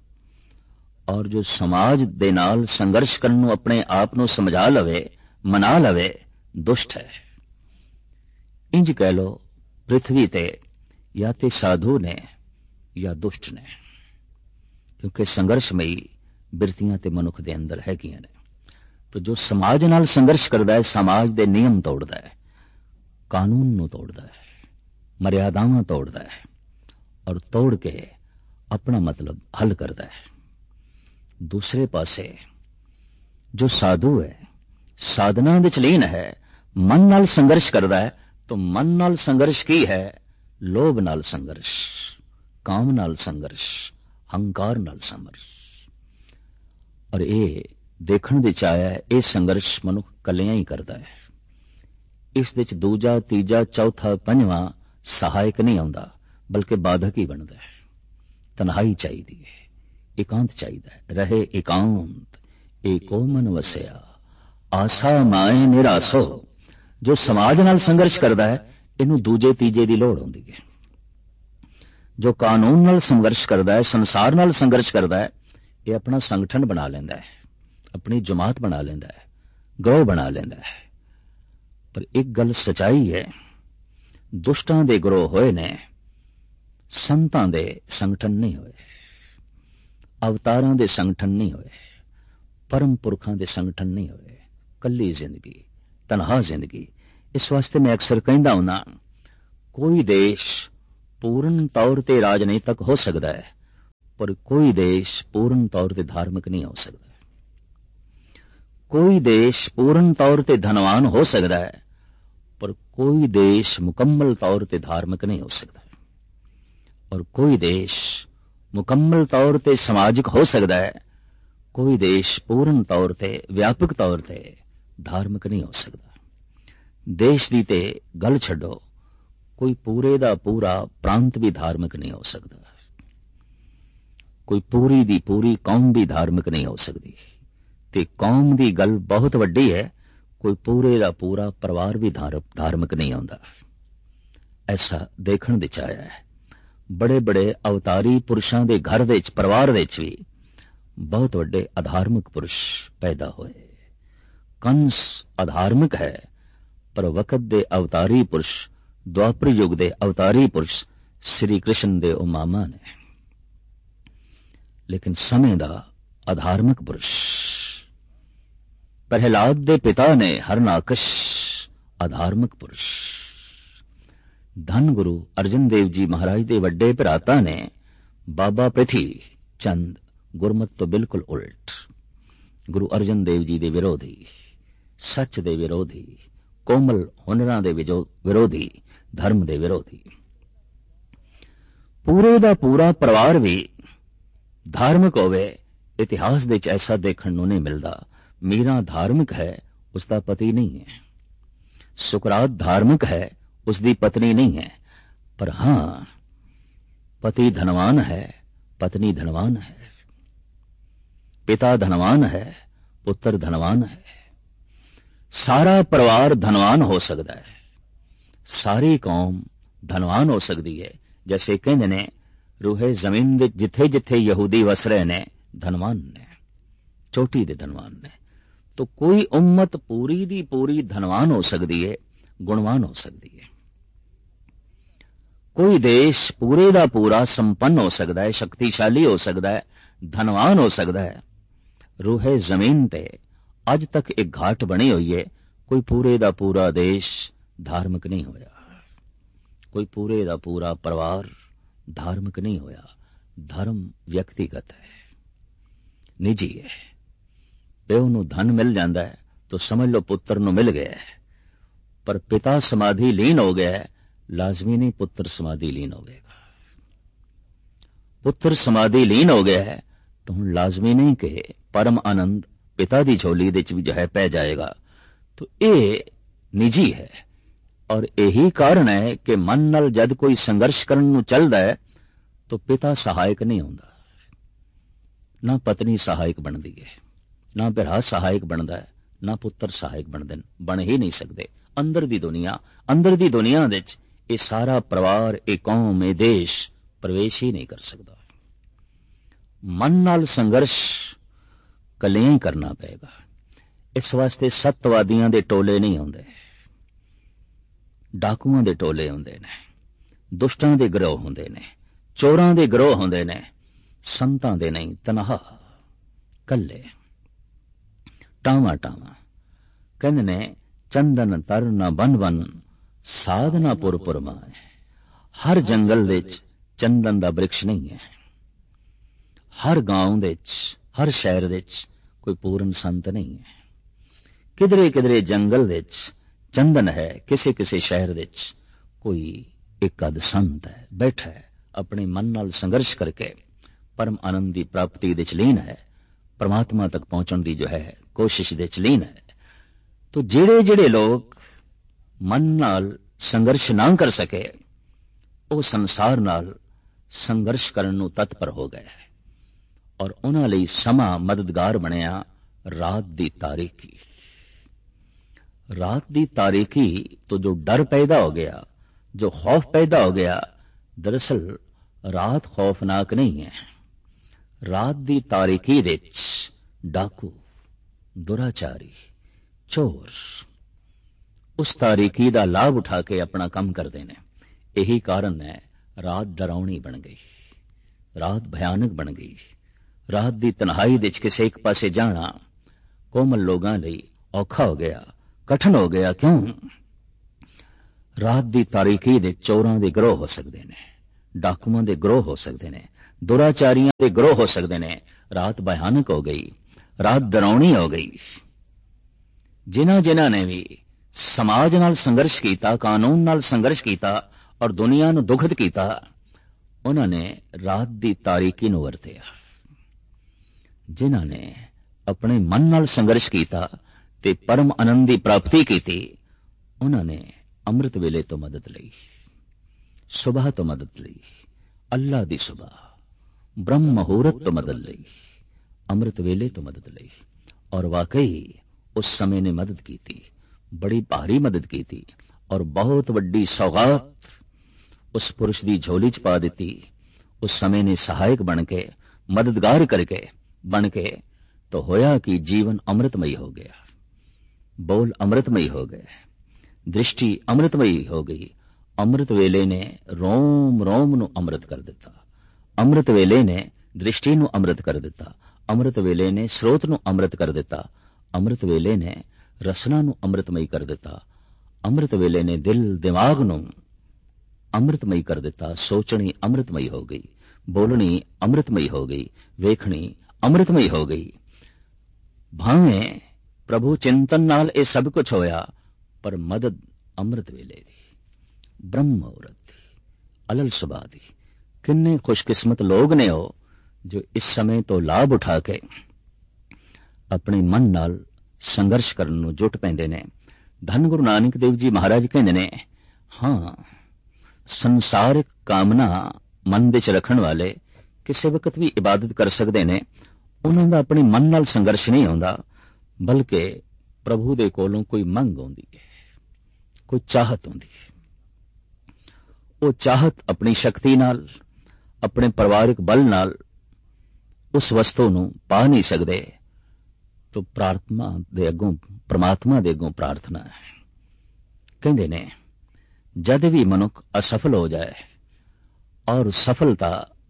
ਔਰ ਜੋ ਸਮਾਜ ਦੇ ਨਾਲ ਸੰਘਰਸ਼ ਕਰਨ ਨੂੰ ਆਪਣੇ ਆਪ ਨੂੰ ਸਮਝਾ ਲਵੇ, ਮਨਾ ਲਵੇ, ਦੁਸ਼ਟ ਹੈ। ਇੰਜ ਕਹਿ ਲੋ, ਪ੍ਰਿਥਵੀ ਤੇ ਜਾਂ ਤੇ ਸਾਧੂ ਨੇ ਜਾਂ ਦੁਸ਼ਟ ਨੇ, ਕਿਉਂਕਿ ਸੰਘਰਸ਼ਮਈ ਬਿਰਤੀਆਂ ਤੇ ਮਨੁੱਖ ਦੇ ਅੰਦਰ ਹੈਗੀਆਂ ਨੇ। ਤਾਂ ਜੋ ਸਮਾਜ ਨਾਲ ਸੰਘਰਸ਼ ਕਰਦਾ ਹੈ, ਸਮਾਜ ਦੇ ਨਿਯਮ ਤੋੜਦਾ ਹੈ, ਕਾਨੂੰਨ ਨੂੰ ਤੋੜਦਾ ਹੈ, ਮਰਿਆਦਾਵਾਂ ਤੋੜਦਾ ਹੈ ਔਰ ਤੋੜ ਕੇ ਆਪਣਾ ਮਤਲਬ ਹੱਲ ਕਰਦਾ ਹੈ। ਦੂਸਰੇ ਪਾਸੇ ਜੋ ਸਾਧੂ ਹੈ, ਸਾਧਨਾ ਵਿੱਚ ਲੀਨ ਹੈ, ਮਨ ਨਾਲ ਸੰਘਰਸ਼ ਕਰਦਾ ਹੈ। ਤਾਂ ਮਨ ਨਾਲ ਸੰਘਰਸ਼ ਕੀ ਹੈ? ਲੋਭ ਨਾਲ ਸੰਘਰਸ਼, ਕਾਮ ਨਾਲ ਸੰਘਰਸ਼, ਹੰਕਾਰ ਨਾਲ ਸੰਘਰਸ਼। ਔਰ ਇਹ ਦੇਖਣ ਵਿੱਚ ਆਇਆ ਹੈ, ਇਹ ਸੰਘਰਸ਼ ਮਨੁੱਖ ਕੱਲਿਆਂ ਹੀ ਕਰਦਾ ਹੈ। ਇਸ ਵਿੱਚ ਦੂਜਾ, ਤੀਜਾ, ਚੌਥਾ, ਪੰਜਵਾਂ ਸਹਾਇਕ ਨਹੀਂ ਆਉਂਦਾ, ਬਲਕਿ ਬਾਧਕ ਹੀ ਬਣਦਾ ਹੈ। ਤਨਹਾਈ ਚਾਹੀਦੀ ਹੈ, ਇਕਾਂਤ ਚਾਹੀਦਾ ਹੈ। ਰਹੇ ਇਕਾਂਤ ਏਕੋ ਮਨ ਵਸਿਆ, ਆਸਾ ਮਾਏ ਨਿਰਾਸੋ। ਜੋ ਸਮਾਜ ਨਾਲ ਸੰਘਰਸ਼ ਕਰਦਾ ਹੈ, ਇਹਨੂੰ ਦੂਜੇ ਤੀਜੇ ਦੀ ਲੋੜ ਹੁੰਦੀ ਹੈ। ਜੋ ਕਾਨੂੰਨ ਨਾਲ ਸੰਘਰਸ਼ ਕਰਦਾ ਹੈ, ਸੰਸਾਰ ਨਾਲ ਸੰਘਰਸ਼ ਕਰਦਾ ਹੈ, ਇਹ ਆਪਣਾ ਸੰਗਠਨ ਬਣਾ ਲੈਂਦਾ ਹੈ, ਆਪਣੀ ਜਮਾਤ ਬਣਾ ਲੈਂਦਾ ਹੈ, ਗਰੋਹ ਬਣਾ ਲੈਂਦਾ ਹੈ। ਪਰ ਇੱਕ ਗੱਲ ਸਚਾਈ ਹੈ, ਦੁਸ਼ਟਾਂ ਦੇ ਗਰੋਹ ਹੋਏ ਨੇ, ਸੰਤਾਂ ਦੇ ਸੰਗਠਨ ਨਹੀਂ ਹੋਏ, ਅਵਤਾਰਾਂ ਦੇ ਸੰਗਠਨ ਨਹੀਂ ਹੋਏ, ਪਰਮ ਪੁਰਖਾਂ ਦੇ ਸੰਗਠਨ ਨਹੀਂ ਹੋਏ। ਕੱਲੀ ਜ਼ਿੰਦਗੀ, ਤਨਹਾ ਜ਼ਿੰਦਗੀ। ਇਸ ਵਾਸਤੇ ਮੈਂ ਅਕਸਰ ਕਹਿੰਦਾ ਹੁੰਦਾ, ਕੋਈ ਦੇਸ਼ ਪੂਰਨ ਤੌਰ ਤੇ ਰਾਜਨੀਤਕ ਹੋ ਸਕਦਾ ਹੈ, ਪਰ ਕੋਈ ਦੇਸ਼ ਪੂਰਨ ਤੌਰ ਤੇ ਧਾਰਮਿਕ ਨਹੀਂ ਹੋ ਸਕਦਾ। ਕੋਈ ਦੇਸ਼ ਪੂਰਨ ਤੌਰ ਤੇ ਧਨਵਾਨ ਹੋ ਸਕਦਾ ਹੈ, ਪਰ ਕੋਈ ਦੇਸ਼ ਮੁਕੰਮਲ ਤੌਰ ਤੇ ਧਾਰਮਿਕ ਨਹੀਂ ਹੋ ਸਕਦਾ। ਔਰ ਕੋਈ ਦੇਸ਼ ਮੁਕੰਮਲ ਤੌਰ ਤੇ ਸਮਾਜਿਕ ਹੋ ਸਕਦਾ ਹੈ, ਕੋਈ ਦੇਸ਼ ਪੂਰਨ ਤੌਰ ਤੇ ਵਿਆਪਕ ਤੌਰ ਤੇ ਧਾਰਮਿਕ ਨਹੀਂ ਹੋ ਸਕਦਾ। ਦੇਸ਼ ਦੀ ਤੇ ਗੱਲ ਛੱਡੋ, ਕੋਈ ਪੂਰੇ ਦਾ ਪੂਰਾ ਪ੍ਰਾਂਤ ਵੀ ਧਾਰਮਿਕ ਨਹੀਂ ਹੋ ਸਕਦਾ। ਕੋਈ ਪੂਰੀ ਦੀ ਪੂਰੀ ਕੌਮ ਵੀ ਧਾਰਮਿਕ ਨਹੀਂ ਹੋ ਸਕਦੀ। ਤੇ ਕੌਮ ਦੀ ਗੱਲ ਬਹੁਤ ਵੱਡੀ ਹੈ, ਕੋਈ ਪੂਰੇ ਦਾ ਪੂਰਾ ਪਰਿਵਾਰ ਵੀ ਧਾਰਮਿਕ ਨਹੀਂ ਆਉਂਦਾ। ਐਸਾ ਦੇਖਣ ਵਿੱਚ ਆਇਆ ਹੈ। ਬੜੇ ਬੜੇ ਅਵਤਾਰੀ ਪੁਰਸ਼ਾਂ ਦੇ ਘਰ ਵਿੱਚ, ਪਰਿਵਾਰ ਵਿੱਚ ਵੀ ਬਹੁਤ ਵੱਡੇ ਅਧਾਰਮਿਕ ਪੁਰਸ਼ ਪੈਦਾ ਹੋਏ। ਕੰਸ ਅਧਾਰਮਿਕ ਹੈ, ਪਰ ਵਕਤ ਦੇ ਅਵਤਾਰੀ ਪੁਰਸ਼, ਦੁਆਪਰ ਯੁੱਗ ਦੇ ਅਵਤਾਰੀ ਪੁਰਸ਼ ਸ੍ਰੀ ਕ੍ਰਿਸ਼ਨ ਦੇ ਉਹ ਮਾਮਾ ਨੇ। ਲੇਕਿਨ ਸਮੇਂ ਦਾ ਅਧਾਰਮਿਕ ਪੁਰਸ਼ ਪ੍ਰਹਿਲਾਦ ਦੇ ਪਿਤਾ ਨੇ ਹਰਨਾਕਸ਼, ਅਧਾਰਮਿਕ ਪੁਰਸ਼। ਧੰਨ ਗੁਰੂ ਅਰਜਨ ਦੇਵ ਜੀ ਮਹਾਰਾਜ ਦੇ ਵੱਡੇ ਭਰਾਤਾ ਨੇ ਬਾਬਾ ਪ੍ਰਿਥੀ ਚੰਦ, ਗੁਰਮਤ ਤੋਂ ਬਿਲਕੁਲ ਉਲਟ, ਗੁਰੂ ਅਰਜਨ ਦੇਵ ਜੀ ਦੇ ਵਿਰੋਧੀ, ਸੱਚ ਦੇ ਵਿਰੋਧੀ, ਕੋਮਲ ਹੁਨਰਾਂ ਦੇ ਵਿਰੋਧੀ, ਧਰਮ ਦੇ ਵਿਰੋਧੀ। ਪੂਰੇ ਦਾ ਪੂਰਾ ਪਰਿਵਾਰ ਵੀ ਧਾਰਮਿਕ ਹੋਵੇ, ਇਤਿਹਾਸ ਵਿੱਚ ਐਸਾ ਦੇਖਣ ਨੂੰ ਨਹੀਂ ਮਿਲਦਾ। ਮੀਰਾ ਧਾਰਮਿਕ ਹੈ, ਉਸ ਦਾ ਪਤੀ ਨਹੀਂ ਹੈ। ਸੁਕਰਾਤ ਧਾਰਮਿਕ ਹੈ, ਉਸ ਦੀ ਪਤਨੀ ਨਹੀਂ ਹੈ। ਪਰ ਹਾਂ, ਪਤੀ ਧਨਵਾਨ ਹੈ, ਪਤਨੀ ਧਨਵਾਨ ਹੈ। ਪਿਤਾ ਧਨਵਾਨ ਹੈ, ਪੁੱਤਰ ਧਨਵਾਨ ਹੈ। ਸਾਰਾ ਪਰਿਵਾਰ ਧਨਵਾਨ ਹੋ ਸਕਦਾ ਹੈ, ਸਾਰੀ ਕੌਮ ਧਨਵਾਨ ਹੋ ਸਕਦੀ ਹੈ। ਜੈਸੇ ਕਹਿੰਦੇ ਨੇ, ਰੂਹੇ ਜ਼ਮੀਨ ਵਿੱਚ ਜਿੱਥੇ ਜਿੱਥੇ ਯਹੂਦੀ ਵਸ ਰਹੇ ਨੇ, ਧਨਵਾਨ ਨੇ, ਚੋਟੀ ਦੇ ਧਨਵਾਨ ਨੇ। तो कोई उम्मत पूरी दी पूरी धनवान हो सकती है, गुणवान हो सकती है। कोई देश पूरे दा पूरा संपन्न हो सकता है, शक्तिशाली हो सकता है, धनवान हो सकता है। रूहे जमीन ते अज तक एक घाट बनी हुई है, कोई पूरे दा पूरा देश धार्मिक नहीं होया, कोई पूरे दा पूरा परिवार धार्मिक नहीं होया। धर्म व्यक्तिगत है, निजी है। ਪਿਓ ਨੂੰ ਧਨ ਮਿਲ ਜਾਂਦਾ ਹੈ ਤਾਂ ਸਮਝ ਲਓ ਪੁੱਤਰ ਨੂੰ ਮਿਲ ਗਿਆ ਹੈ। ਪਰ ਪਿਤਾ ਸਮਾਧੀ ਲੀਨ ਹੋ ਗਿਆ ਹੈ, ਲਾਜ਼ਮੀ ਨਹੀਂ ਪੁੱਤਰ ਸਮਾਧੀ ਲੀਨ ਹੋਵੇਗਾ। ਪੁੱਤਰ ਸਮਾਧੀ ਲੀਨ ਹੋ ਗਿਆ ਹੈ ਤਾਂ ਹੁਣ ਲਾਜ਼ਮੀ ਨਹੀਂ ਕਿ ਪਰਮ ਆਨੰਦ ਪਿਤਾ ਦੀ ਝੋਲੀ ਦੇ ਵਿੱਚ ਵੀ ਜੋ ਹੈ ਪੈ ਜਾਏਗਾ। ਤਾਂ ਇਹ ਨਿੱਜੀ ਹੈ। ਔਰ ਇਹੀ ਕਾਰਨ ਹੈ ਕਿ ਮਨ ਨਾਲ ਜਦ ਕੋਈ ਸੰਘਰਸ਼ ਕਰਨ ਨੂੰ ਚੱਲਦਾ ਹੈ ਤਾਂ ਪਿਤਾ ਸਹਾਇਕ ਨਹੀਂ ਹੁੰਦਾ, ਨਾ ਪਤਨੀ ਸਹਾਇਕ ਬਣਦੀ ਹੈ, ਨਾ ਭਰਾ ਸਹਾਇਕ ਬਣਦਾ ਹੈ, ਨਾ ਪੁੱਤਰ ਸਹਾਇਕ ਬਣਦੇ ਨੇ, ਬਣ ਹੀ ਨਹੀਂ ਸਕਦੇ। ਅੰਦਰ ਦੀ ਦੁਨੀਆ ਅੰਦਰ ਦੀ ਦੁਨੀਆ ਵਿੱਚ ਇਹ ਸਾਰਾ ਪਰਿਵਾਰ, ਇਹ ਕੌਮ, ਇਹ ਦੇਸ਼ ਪ੍ਰਵੇਸ਼ ਹੀ ਨਹੀਂ ਕਰ ਸਕਦਾ। ਮਨ ਨਾਲ ਸੰਘਰਸ਼ ਕੱਲਿਆਂ ਹੀ ਕਰਨਾ ਪਏਗਾ। ਇਸ ਵਾਸਤੇ ਸੱਤਵਾਦੀਆਂ ਦੇ ਟੋਲੇ ਨਹੀਂ ਆਉਂਦੇ, ਡਾਕੂਆਂ ਦੇ ਟੋਲੇ ਹੁੰਦੇ ਨੇ, ਦੁਸ਼ਟਾਂ ਦੇ ਗਰੋਹ ਹੁੰਦੇ ਨੇ, ਚੋਰਾਂ ਦੇ ਗਰੋਹ ਹੁੰਦੇ ਨੇ, ਸੰਤਾਂ ਦੇ ਨਹੀਂ, ਤਨਹਾ ਕੱਲੇ ਟਾਵਾਂ ਟਾਵਾਂ। ਕਹਿੰਦੇ ਨੇ, ਚੰਦਨ ਤਰਨ ਬਨ ਬਨ ਸਾਧਨਾ ਪੁਰ ਪੁਰ ਮਾਏ। ਹਰ ਜੰਗਲ ਵਿੱਚ ਚੰਦਨ ਦਾ ਬ੍ਰਿਕਸ਼ ਨਹੀਂ ਹੈ, ਹਰ ਗਾਉਂ ਵਿੱਚ, ਹਰ ਸ਼ਹਿਰ ਵਿੱਚ ਕੋਈ ਪੂਰਨ ਸੰਤ ਨਹੀਂ ਹੈ। ਕਿਧਰੇ ਕਿਧਰੇ ਜੰਗਲ ਵਿੱਚ ਚੰਦਨ ਹੈ, ਕਿਸੇ ਕਿਸੇ ਸ਼ਹਿਰ ਵਿੱਚ ਕੋਈ ਇੱਕ ਅੱਧ ਸੰਤ ਹੈ, ਬੈਠਾ ਹੈ, ਆਪਣੇ ਮਨ ਨਾਲ ਸੰਘਰਸ਼ ਕਰਕੇ ਪਰਮ ਆਨੰਦ ਦੀ ਪ੍ਰਾਪਤੀ ਦੇ ਚ ਲੀਨ ਹੈ, ਪਰਮਾਤਮਾ ਤੱਕ ਪਹੁੰਚਣ ਦੀ ਜੋ ਹੈ ਕੋਸ਼ਿਸ਼ ਦੇ ਚ ਲੀਨ ਹੈ। ਤੋ ਜਿਹੜੇ ਜਿਹੜੇ ਲੋਕ ਮਨ ਨਾਲ ਸੰਘਰਸ਼ ਨਾ ਕਰ ਸਕੇ, ਉਹ ਸੰਸਾਰ ਨਾਲ ਸੰਘਰਸ਼ ਕਰਨ ਨੂੰ ਤਤਪਰ ਹੋ ਗਏ। ਔਰ ਉਹਨਾਂ ਲਈ ਸਮਾਂ ਮਦਦਗਾਰ ਬਣਿਆ ਰਾਤ ਦੀ ਤਾਰੀਕੀ। ਰਾਤ ਦੀ ਤਾਰੀਕੀ ਤੋਂ ਜੋ ਡਰ ਪੈਦਾ ਹੋ ਗਿਆ, ਜੋ ਖੌਫ ਪੈਦਾ ਹੋ ਗਿਆ, ਦਰਅਸਲ ਰਾਤ ਖੌਫਨਾਕ ਨਹੀਂ ਹੈ। ਰਾਤ ਦੀ ਤਾਰੀਕੀ ਵਿੱਚ ਡਾਕੂ, ਦੁਰਾਚਾਰੀ, ਚੋਰ ਉਸ ਤਾਰੀਕੀ ਦਾ ਲਾਭ ਉਠਾ ਕੇ ਆਪਣਾ ਕੰਮ ਕਰਦੇ ਨੇ। ਇਹੀ ਕਾਰਨ ਹੈ ਰਾਤ ਡਰਾਉਣੀ ਬਣ ਗਈ, ਰਾਤ ਭਿਆਨਕ ਬਣ ਗਈ। ਰਾਤ ਦੀ ਤਨਹਾਈ ਵਿੱਚ ਕਿਸੇ ਇੱਕ ਪਾਸੇ ਜਾਣਾ ਕੋਮਲ ਲੋਕਾਂ ਲਈ ਔਖਾ ਹੋ ਗਿਆ, ਕਠਨ ਹੋ ਗਿਆ। ਕਿਉਂ? ਰਾਤ ਦੀ ਤਾਰੀਕੀ ਦੇ ਚੋਰਾਂ ਦੇ ਗਰੋਹ ਹੋ ਸਕਦੇ ਨੇ, ਡਾਕੂਆਂ ਦੇ ਗਰੋਹ ਹੋ ਸਕਦੇ ਨੇ, ਦੁਰਾਚਾਰੀਆਂ ਦੇ ਗਰੋਹ ਹੋ ਸਕਦੇ ਨੇ। ਰਾਤ ਭਿਆਨਕ ਹੋ ਗਈ, ਰਾਤ ਡਰਾਉਣੀ ਹੋ ਗਈ। ਜਿਨ੍ਹਾਂ ਜਿਨ੍ਹਾਂ ਨੇ ਵੀ ਸਮਾਜ ਨਾਲ ਸੰਘਰਸ਼ ਕੀਤਾ, ਕਾਨੂੰਨ ਨਾਲ ਸੰਘਰਸ਼ ਕੀਤਾ ਔਰ ਦੁਨੀਆ ਨੂੰ ਦੁਖਦ ਕੀਤਾ, ਉਹਨਾਂ ਨੇ ਰਾਤ ਦੀ ਤਾਰੀਕੀ ਨੂੰ ਵਰਤਿਆ। ਜਿਨ੍ਹਾਂ ਨੇ ਆਪਣੇ ਮਨ ਨਾਲ ਸੰਘਰਸ਼ ਕੀਤਾ ਤੇ ਪਰਮ ਆਨੰਦ ਦੀ ਪ੍ਰਾਪਤੀ ਕੀਤੀ, ਉਹਨਾਂ ਨੇ ਅੰਮ੍ਰਿਤ ਵੇਲੇ ਤੋਂ ਮਦਦ ਲਈ, ਸੁਬਾਹ ਤੋਂ ਮਦਦ ਲਈ, ਅੱਲਾ ਦੀ ਸੁਬਾਹ ਬ੍ਰਹਮ ਮੁਹੂਰਤ ਤੋਂ ਮਦਦ ਲਈ, ਅੰਮ੍ਰਿਤ ਵੇਲੇ ਤੋਂ ਮਦਦ ਲਈ। ਔਰ ਵਾਕਈ ਉਸ ਸਮੇਂ ਨੇ ਮਦਦ ਕੀਤੀ, ਬੜੀ ਭਾਰੀ ਮਦਦ ਕੀਤੀ ਔਰ ਬਹੁਤ ਵੱਡੀ ਸੌਗਾਤ ਉਸ ਪੁਰਸ਼ ਦੀ ਝੋਲੀ ਚ ਪਾ ਦਿੱਤੀ। ਉਸ ਸਮੇਂ ਨੇ ਸਹਾਇਕ ਬਣ ਕੇ, ਮਦਦਗਾਰ ਕਰਕੇ ਬਣ ਕੇ ਤਾਂ ਹੋਇਆ ਕਿ ਜੀਵਨ ਅੰਮ੍ਰਿਤਮਈ ਹੋ ਗਿਆ, ਬੋਲ ਅੰਮ੍ਰਿਤਮਈ ਹੋ ਗਏ, ਦ੍ਰਿਸ਼ਟੀ ਅੰਮ੍ਰਿਤਮਈ ਹੋ ਗਈ। ਅੰਮ੍ਰਿਤ ਵੇਲੇ ਨੇ ਰੋਮ ਰੋਮ ਨੂੰ ਅੰਮ੍ਰਿਤ ਕਰ ਦਿੱਤਾ, ਅੰਮ੍ਰਿਤ ਵੇਲੇ ਨੇ ਦ੍ਰਿਸ਼ਟੀ ਨੂੰ ਅੰਮ੍ਰਿਤ ਕਰ ਦਿੱਤਾ, ਅੰਮ੍ਰਿਤ ਵੇਲੇ ਨੇ ਸਰੋਤ ਨੂੰ ਅੰਮ੍ਰਿਤ ਕਰ ਦਿੱਤਾ, ਅੰਮ੍ਰਿਤ ਵੇਲੇ ਨੇ ਰਸਨਾ ਨੂੰ ਅੰਮ੍ਰਿਤਮਈ ਕਰ ਦਿੱਤਾ, ਅੰਮ੍ਰਿਤ ਵੇਲੇ ਨੇ ਦਿਲ ਦਿਮਾਗ ਨੂੰ ਅੰਮ੍ਰਿਤਮਈ ਕਰ ਦਿੱਤਾ। ਸੋਚਣੀ ਅੰਮ੍ਰਿਤਮਈ ਹੋ ਗਈ, ਬੋਲਣੀ ਅੰਮ੍ਰਿਤਮਈ ਹੋ ਗਈ, ਵੇਖਣੀ ਅੰਮ੍ਰਿਤਮਈ ਹੋ ਗਈ। ਭਾਵੇਂ ਪ੍ਰਭੂ ਚਿੰਤਨ ਨਾਲ ਇਹ ਸਭ ਕੁਝ ਹੋਇਆ, ਪਰ ਮਦਦ ਅੰਮ੍ਰਿਤ ਵੇਲੇ ਦੀ, ਬ੍ਰਹਮ ਮੁਹੂਰਤ ਦੀ, ਅਲਲ ਸੁਬਾਹ ਦੀ। ਕਿੰਨੇ ਖੁਸ਼ਕਿਸਮਤ ਲੋਕ ਨੇ ਉਹ ਜੋ ਇਸ ਸਮੇਂ ਤੋਂ ਲਾਭ ਉਠਾ ਕੇ ਆਪਣੇ ਮਨ ਨਾਲ ਸੰਘਰਸ਼ ਕਰਨ ਨੂੰ ਜੁਟ ਪੈਂਦੇ ਨੇ। ਧੰਨ ਗੁਰੂ ਨਾਨਕ ਦੇਵ ਜੀ ਮਹਾਰਾਜ ਕਹਿੰਦੇ ਨੇ, ਹਾਂ, ਸੰਸਾਰਿਕ ਕਾਮਨਾ ਮਨ ਵਿੱਚ ਰੱਖਣ ਵਾਲੇ ਕਿਸੇ ਵਕਤ ਵੀ ਇਬਾਦਤ ਕਰ ਸਕਦੇ ਨੇ। ਉਹਨਾਂ ਦਾ ਆਪਣੇ ਮਨ ਨਾਲ ਸੰਘਰਸ਼ ਨਹੀਂ ਆਉਂਦਾ, ਬਲਕਿ ਪ੍ਰਭੂ ਦੇ ਕੋਲੋਂ ਕੋਈ ਮੰਗ ਆਉਂਦੀ ਹੈ, ਕੋਈ ਚਾਹਤ ਆਉਂਦੀ ਹੈ। ਉਹ ਚਾਹਤ ਆਪਣੀ ਸ਼ਕਤੀ ਨਾਲ, ਆਪਣੇ ਪਰਿਵਾਰਿਕ ਬਲ ਨਾਲ ਉਸ ਵਸਤੂ ਨੂੰ ਪਾ ਨਹੀਂ ਸਕਦੇ, ਤਾਂ ਪ੍ਰਾਰਥਨਾ ਦੇ ਅੱਗੋਂ, ਪ੍ਰਮਾਤਮਾ ਦੇ ਅੱਗੋਂ ਪ੍ਰਾਰਥਨਾ ਹੈ। ਕਹਿੰਦੇ ਨੇ, ਜਦ ਵੀ ਮਨੁੱਖ ਅਸਫਲ ਹੋ ਜਾਏ ਔਰ ਸਫਲਤਾ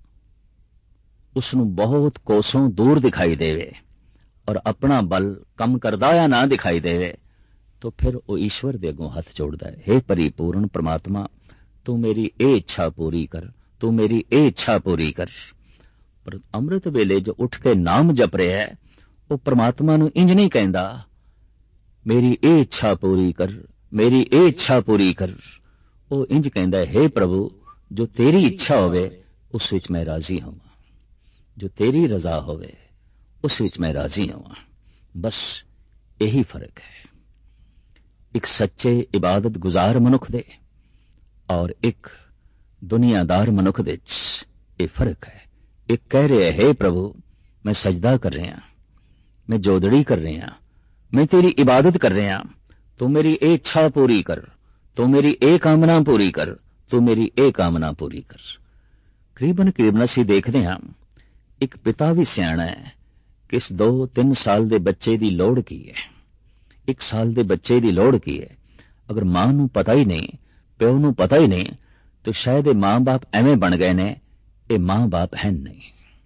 ਉਸ ਨੂੰ ਬਹੁਤ ਕੋਸੋਂ ਦੂਰ ਦਿਖਾਈ ਦੇਵੇ ਔਰ ਆਪਣਾ ਬਲ ਕੰਮ ਕਰਦਾ ਜਾਂ ਨਾ ਦਿਖਾਈ ਦੇਵੇ, ਤਾਂ ਫਿਰ ਉਹ ਈਸ਼ਵਰ ਦੇ ਅੱਗੋਂ ਹੱਥ ਜੋੜਦਾ ਹੈ। ਹੇ ਪਰਿਪੂਰਨ ਪ੍ਰਮਾਤਮਾ, ਤੂੰ ਮੇਰੀ ਇਹ ਇੱਛਾ ਪੂਰੀ ਕਰ, ਤੂੰ ਮੇਰੀ ਇਹ ਇੱਛਾ ਪੂਰੀ ਕਰ। ਪਰ ਅੰਮ੍ਰਿਤ ਵੇਲੇ ਜੋ ਉੱਠ ਕੇ ਨਾਮ ਜਪ ਰਿਹਾ ਹੈ, ਉਹ ਪ੍ਰਮਾਤਮਾ ਨੂੰ ਇੰਜ ਨਹੀਂ ਕਹਿੰਦਾ, ਮੇਰੀ ਇਹ ਇੱਛਾ ਪੂਰੀ ਕਰ, ਮੇਰੀ ਇਹ ਇੱਛਾ ਪੂਰੀ ਕਰ। ਉਹ ਇੰਜ ਕਹਿੰਦਾ ਹੈ, ਹੇ ਪ੍ਰਭੂ, ਜੋ ਤੇਰੀ ਇੱਛਾ ਹੋਵੇ ਉਸ ਵਿੱਚ ਮੈਂ ਰਾਜ਼ੀ ਹੋਵਾਂ, ਜੋ ਤੇਰੀ ਰਜ਼ਾ ਹੋਵੇ ਉਸ ਵਿੱਚ ਮੈਂ ਰਾਜ਼ੀ ਹੋਵਾਂ। ਬਸ ਇਹੀ ਫਰਕ ਹੈ ਇੱਕ ਸੱਚੇ ਇਬਾਦਤ ਗੁਜ਼ਾਰ ਮਨੁੱਖ ਦੇ ਔਰ ਇੱਕ ਦੁਨੀਆਦਾਰ ਮਨੁੱਖ ਦੇ ਵਿੱਚ। ਇਹ ਫਰਕ ਹੈ। ਇੱਕ ਕਹਿ ਰਿਹਾ ਹੈ, ਹੇ ਪ੍ਰਭੂ, ਮੈਂ ਸਜਦਾ ਕਰ ਰਿਹਾ, ਮੈਂ ਜੋਦੜੀ ਕਰ ਰਿਹਾ, ਮੈਂ ਤੇਰੀ ਇਬਾਦਤ ਕਰ ਰਿਹਾ, ਤੂੰ ਮੇਰੀ ਇਹ ਇੱਛਾ ਪੂਰੀ ਕਰ, ਤੂੰ ਮੇਰੀ ਇਹ ਕਾਮਨਾ ਪੂਰੀ ਕਰ, ਤੂੰ ਮੇਰੀ ਇਹ ਕਾਮਨਾ ਪੂਰੀ ਕਰ। ਕਰੀਬਨ ਕਰੀਬਨ ਅਸੀਂ ਦੇਖਦੇ ਹਾਂ, ਇੱਕ ਪਿਤਾ ਵੀ ਸਿਆਣਾ ਹੈ ਕਿ ਇਸ ਦੋ ਤਿੰਨ ਸਾਲ ਦੇ ਬੱਚੇ ਦੀ ਲੋੜ ਕੀ ਹੈ, ਇੱਕ ਸਾਲ ਦੇ ਬੱਚੇ ਦੀ ਲੋੜ ਕੀ ਹੈ। ਅਗਰ ਮਾਂ ਨੂੰ ਪਤਾ ਹੀ ਨਹੀਂ, ਪਿਓ ਨੂੰ ਪਤਾ ਹੀ ਨਹੀਂ, ਤਾਂ ਸ਼ਾਇਦ ਇਹ ਮਾਂ-ਬਾਪ ਐਵੇਂ ਬਣ ਗਏ ਨੇ, ਇਹ ਮਾਂ-ਬਾਪ ਹੈ ਨਹੀਂ।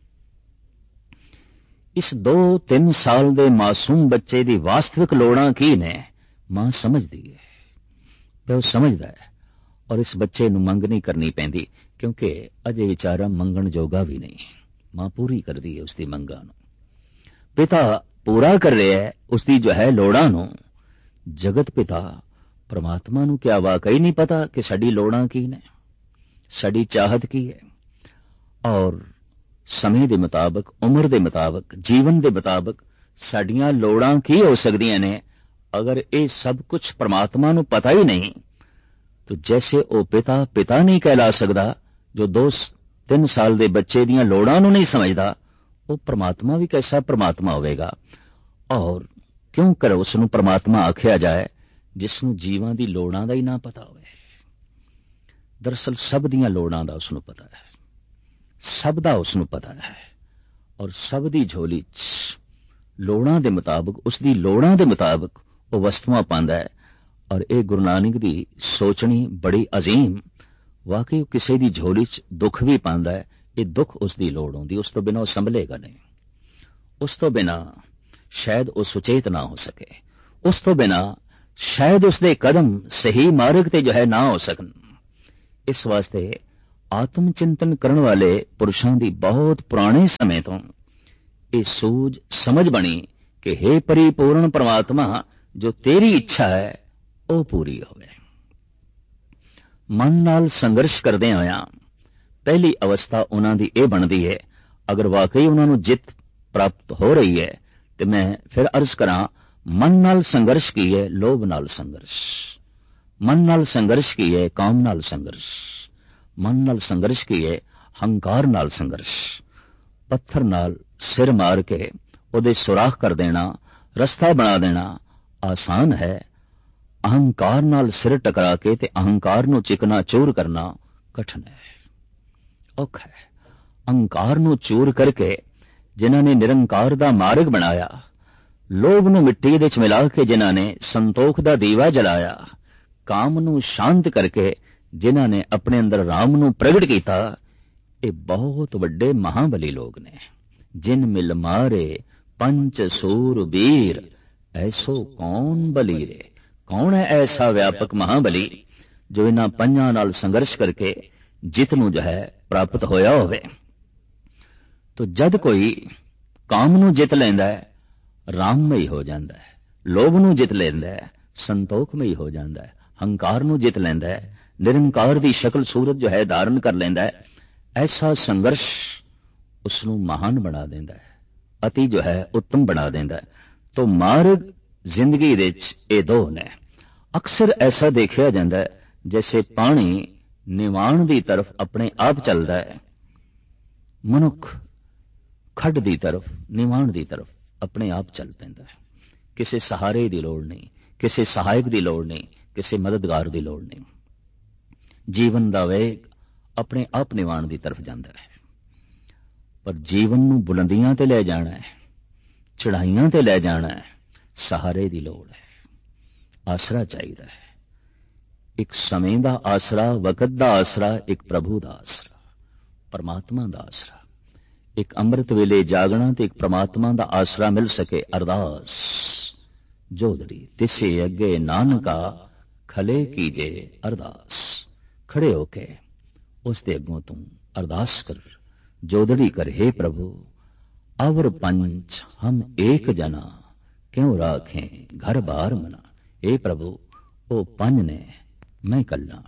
ਇਸ ਦੋ ਤਿੰਨ ਸਾਲ ਦੇ ਮਾਸੂਮ ਬੱਚੇ ਦੀ ਵਾਸਤਵਿਕ ਲੋੜਾਂ ਕੀ ਨੇ, ਮਾਂ ਸਮਝਦੀ ਹੈ, ਪਿਓ ਸਮਝਦਾ ਹੈ, ਔਰ ਇਸ ਬੱਚੇ ਨੂੰ ਮੰਗ ਨਹੀਂ ਕਰਨੀ ਪੈਂਦੀ, ਕਿਉਂਕਿ ਅਜੇ ਵਿਚਾਰਾ ਮੰਗਣ ਜੋਗਾ ਵੀ ਨਹੀਂ। ਮਾਂ ਪੂਰੀ ਕਰਦੀ ਹੈ ਉਸ ਦੀ ਮੰਗਾਂ ਨੂੰ, ਪਿਤਾ ਪੂਰਾ ਕਰ ਰਿਹਾ ਹੈ ਉਸ ਦੀ ਜੋ ਹੈ ਲੋੜਾਂ ਨੂੰ। ਜਗਤ ਪਿਤਾ ਪ੍ਰਮਾਤਮਾ ਨੂੰ ਕਿਆ ਵਾਕਈ ਨਹੀਂ ਪਤਾ ਕਿ ਸਾਡੀ ਲੋੜਾਂ ਕੀ ਨੇ, ਸਾਡੀ ਚਾਹਤ ਕੀ ਹੈ? ਔਰ ਸਮੇਂ ਦੇ ਮੁਤਾਬਕ, ਉਮਰ ਦੇ ਮੁਤਾਬਕ, ਜੀਵਨ ਦੇ ਮੁਤਾਬਕ ਸਾਡੀਆਂ ਲੋੜਾਂ ਕੀ ਹੋ ਸਕਦੀਆਂ ਨੇ। ਅਗਰ ਇਹ ਸਭ ਕੁਝ ਪ੍ਰਮਾਤਮਾ ਨੂੰ ਪਤਾ ਹੀ ਨਹੀਂ, ਤਾਂ ਜੈਸੇ ਉਹ ਪਿਤਾ ਪਿਤਾ ਨਹੀਂ ਕਹਿਲਾ ਸਕਦਾ ਜੋ ਦੋ ਤਿੰਨ ਸਾਲ ਦੇ ਬੱਚੇ ਦੀਆਂ ਲੋੜਾਂ ਨੂੰ ਨਹੀਂ ਸਮਝਦਾ, ਉਹ ਪ੍ਰਮਾਤਮਾ ਵੀ ਕੈਸਾ ਪ੍ਰਮਾਤਮਾ ਹੋਵੇਗਾ। ਔਰ ਕਿਉਂ ਕਰ ਉਸ ਨੂੰ ਪ੍ਰਮਾਤਮਾ ਆਖਿਆ ਜਾਏ ਜਿਸ ਨੂੰ ਜੀਵਾਂ ਦੀ ਲੋੜਾਂ ਦਾ ਹੀ ਨਾ ਪਤਾ ਹੋਵੇ। ਦਰਅਸਲ ਸਭ ਦੀਆਂ ਲੋੜਾਂ ਦਾ ਉਸ ਨੂੰ ਪਤਾ ਹੈ, ਸਭ ਦਾ ਉਸ ਨੂੰ ਪਤਾ ਹੈ, ਔਰ ਸਭ ਦੀ ਝੋਲੀ 'ਚ ਲੋੜਾਂ ਦੇ ਮੁਤਾਬਕ, ਉਸ ਦੀ ਲੋੜਾਂ ਦੇ ਮੁਤਾਬਕ ਉਹ ਵਸਤੂਆਂ ਪਾਉਂਦਾ ਹੈ। ਔਰ ਇਹ ਗੁਰੂ ਨਾਨਕ ਦੀ ਸੋਚਣੀ ਬੜੀ ਅਜ਼ੀਮ। ਵਾਕਈ ਕਿਸੇ ਦੀ ਝੋਲੀ 'ਚ ਦੁੱਖ ਵੀ ਪਾਉਂਦਾ ਹੈ, ਇਹ ਦੁੱਖ ਉਸ ਦੀ ਲੋੜ ਹੁੰਦੀ, ਉਸ ਤੋਂ ਬਿਨਾਂ ਉਹ ਸੰਭਲੇਗਾ ਨਹੀਂ, ਉਸ ਤੋਂ ਬਿਨਾਂ ਸ਼ਾਇਦ ਉਹ ਸੁਚੇਤ ਨਾ ਹੋ ਸਕੇ, ਉਸ ਤੋਂ ਬਿਨਾਂ ਸ਼ਾਇਦ ਉਸ ਦੇ ਕਦਮ ਸਹੀ ਮਾਰਗ ਤੇ ਜੋ ਹੈ ਨਾ ਹੋ ਸਕਣ। ਇਸ ਵਾਸਤੇ ਆਤਮ ਚਿੰਤਨ ਕਰਨ ਵਾਲੇ ਪੁਰਸ਼ਾਂ ਦੀ ਬਹੁਤ ਪੁਰਾਣੇ ਸਮੇਂ ਤੋਂ ਇਹ ਸੂਝ ਸਮਝ ਬਣੀ ਕਿ हे ਪਰਿਪੂਰਨ ਪਰਮਾਤਮਾ, ਜੋ ਤੇਰੀ ਇੱਛਾ ਹੈ ਉਹ ਪੂਰੀ ਹੋਵੇ। ਮਨ ਨਾਲ ਸੰਘਰਸ਼ ਕਰਦੇ ਹੋਇਆਂ ਪਹਿਲੀ ਅਵਸਥਾ ਉਹਨਾਂ ਦੀ ਇਹ ਬਣਦੀ ਹੈ, ਅਗਰ ਵਾਕਈ ਉਹਨਾਂ ਨੂੰ ਜਿੱਤ ਪ੍ਰਾਪਤ ਹੋ ਰਹੀ ਹੈ ਤੇ ਮੈਂ ਫਿਰ ਅਰਜ਼ ਕਰਾਂ, ਮਨ ਨਾਲ ਸੰਘਰਸ਼ ਕੀ ਹੈ? ਲੋਭ ਨਾਲ ਸੰਘਰਸ਼। ਮਨ ਨਾਲ ਸੰਘਰਸ਼ ਕੀ ਹੈ? ਕਾਮ ਨਾਲ ਸੰਘਰਸ਼। ਮਨ ਨਾਲ ਸੰਘਰਸ਼ ਕੀ ਹੈ? ਹੰਕਾਰ ਨਾਲ ਸੰਘਰਸ਼। ਪੱਥਰ ਨਾਲ ਸਿਰ ਮਾਰ ਕੇ ਉਹਦੇ ਸੁਰਾਖ ਕਰ ਦੇਣਾ, ਰਸਤਾ ਬਣਾ ਦੇਣਾ ਆਸਾਨ ਹੈ। ਅਹੰਕਾਰ ਨਾਲ ਸਿਰ ਟਕਰਾ ਕੇ ਤੇ ਅਹੰਕਾਰ ਨੂੰ ਚਿਕਨਾ ਚੂਰ ਕਰਨਾ ਕਠਿਨ ਹੈ, ਔਖਾ ਹੈ। ਅਹੰਕਾਰ ਨੂੰ ਚੂਰ ਕਰਕੇ ਜਿਨ੍ਹਾਂ ਨੇ ਨਿਰੰਕਾਰ ਦਾ ਮਾਰਗ ਬਣਾਇਆ, ਲੋਭ ਨੂੰ ਮਿੱਟੀ ਦੇ ਚ ਮਿਲਾ ਕੇ ਜਿਨ੍ਹਾਂ ਨੇ ਸੰਤੋਖ ਦਾ ਦੀਵਾ ਜਲਾਇਆ, ਕਾਮ ਨੂੰ ਸ਼ਾਂਤ ਕਰਕੇ ਜਿਨ੍ਹਾਂ ਨੇ ਆਪਣੇ ਅੰਦਰ ਰਾਮ ਨੂੰ ਪ੍ਰਗਟ ਕੀਤਾ, ਇਹ ਬਹੁਤ ਵੱਡੇ ਮਹਾਬਲੀ ਲੋਕ ਨੇ। ਜਿਨ ਮਿਲ ਮਾਰੇ ਪੰਚ ਸੂਰ ਵੀਰ, ਐਸੋ ਕੌਣ ਬਲੀਰੇ। ਕੌਣ ਹੈ ਐਸਾ ਵਿਆਪਕ ਮਹਾਬਲੀ ਜੋ ਇਹਨਾਂ ਪੰਜਾਂ ਨਾਲ ਸੰਘਰਸ਼ ਕਰਕੇ ਜਿੱਤ ਨੂੰ ਜੋ ਹੈ ਪ੍ਰਾਪਤ ਹੋਇਆ ਹੋਵੇ। ਤੋ ਜਦ ਕੋਈ ਕਾਮ ਨੂੰ ਜਿੱਤ ਲੈਂਦਾ ਹੈ, ਰਾਮਮਈ ਹੋ ਜਾਂਦਾ ਹੈ। ਲੋਭ ਨੂੰ ਜਿੱਤ ਲੈਂਦਾ ਹੈ, ਸੰਤੋਖਮਈ ਹੋ ਜਾਂਦਾ ਹੈ। ਹੰਕਾਰ ਨੂੰ ਜਿੱਤ ਲੈਂਦਾ ਹੈ, ਨਿਰੰਕਾਰ ਦੀ ਸ਼ਕਲ ਸੂਰਤ ਜੋ ਹੈ ਧਾਰਨ ਕਰ ਲੈਂਦਾ ਹੈ। ਐਸਾ ਸੰਘਰਸ਼ ਉਸ ਨੂੰ ਮਹਾਨ ਬਣਾ ਦਿੰਦਾ ਹੈ, ਅਤੀ ਜੋ ਹੈ ਉੱਤਮ ਬਣਾ ਦਿੰਦਾ ਹੈ। ਤੋ ਮਾਰਗ ਜ਼ਿੰਦਗੀ ਦੇ ਵਿੱਚ ਇਹ ਦੋ ਨੇ। ਅਕਸਰ ਐਸਾ ਦੇਖਿਆ ਜਾਂਦਾ ਹੈ ਜੈਸੇ ਪਾਣੀ ਨਿਵਾਣ ਦੀ ਤਰਫ ਆਪਣੇ ਆਪ ਚੱਲਦਾ ਹੈ, ਮਨੁੱਖ ਖੱਡ ਦੀ ਤਰਫ, ਨਿਵਾਣ ਦੀ ਤਰਫ ਆਪਣੇ ਆਪ ਚੱਲ ਪੈਂਦਾ ਹੈ। ਕਿਸੇ ਸਹਾਰੇ ਦੀ ਲੋੜ ਨਹੀਂ, ਕਿਸੇ ਸਹਾਇਕ ਦੀ ਲੋੜ ਨਹੀਂ, ਕਿਸੇ ਮਦਦਗਾਰ ਦੀ ਲੋੜ ਨਹੀਂ। ਜੀਵਨ ਦਾ ਵੇਗ ਆਪਣੇ ਆਪ ਨਿਵਾਣ ਦੀ ਤਰਫ ਜਾਂਦਾ ਹੈ। ਪਰ ਜੀਵਨ ਨੂੰ ਬੁਲੰਦੀਆਂ ਤੇ ਲੈ ਜਾਣਾ ਹੈ, ਚੜਾਈਆਂ ਤੇ ਲੈ ਜਾਣਾ ਹੈ, ਸਹਾਰੇ ਦੀ ਲੋੜ ਹੈ, ਆਸਰਾ ਚਾਹੀਦਾ ਹੈ। ਇੱਕ ਸਮੇਂ ਦਾ ਆਸਰਾ, ਵਕਤ ਦਾ ਆਸਰਾ, ਇੱਕ ਪ੍ਰਭੂ ਦਾ ਆਸਰਾ, ਪਰਮਾਤਮਾ ਦਾ ਆਸਰਾ। ਇੱਕ ਅੰਮ੍ਰਿਤ ਵੇਲੇ ਜਾਗਣਾ ਤੇ ਇੱਕ ਪ੍ਰਮਾਤਮਾ ਦਾ ਆਸਰਾ ਮਿਲ ਸਕੇ। ਅਰਦਾਸ ਜੋਦੜੀ ਤਿਸੇ ਅੱਗੇ ਨਾਨਕਾ ਖਲੇ ਕੀਜੇ ਅਰਦਾਸ। ਖੜੇ ਹੋ ਕੇ ਉਸ ਦੇ ਅੱਗੋਂ ਤੂੰ ਅਰਦਾਸ ਕਰ, ਜੋਦੜੀ ਕਰ, हे ਪ੍ਰਭੂ ਅਵਰ ਪੰਚ ਹਮ ਏਕ ਜਨਾ ਕਿਉਂ ਰਾਖੇ ਘਰ ਬਾਰ ਮਨਾ। हे ਪ੍ਰਭੂ ਉਹ ਪੰਜ ਨੇ, ਮੈਂ ਇਕੱਲਾ,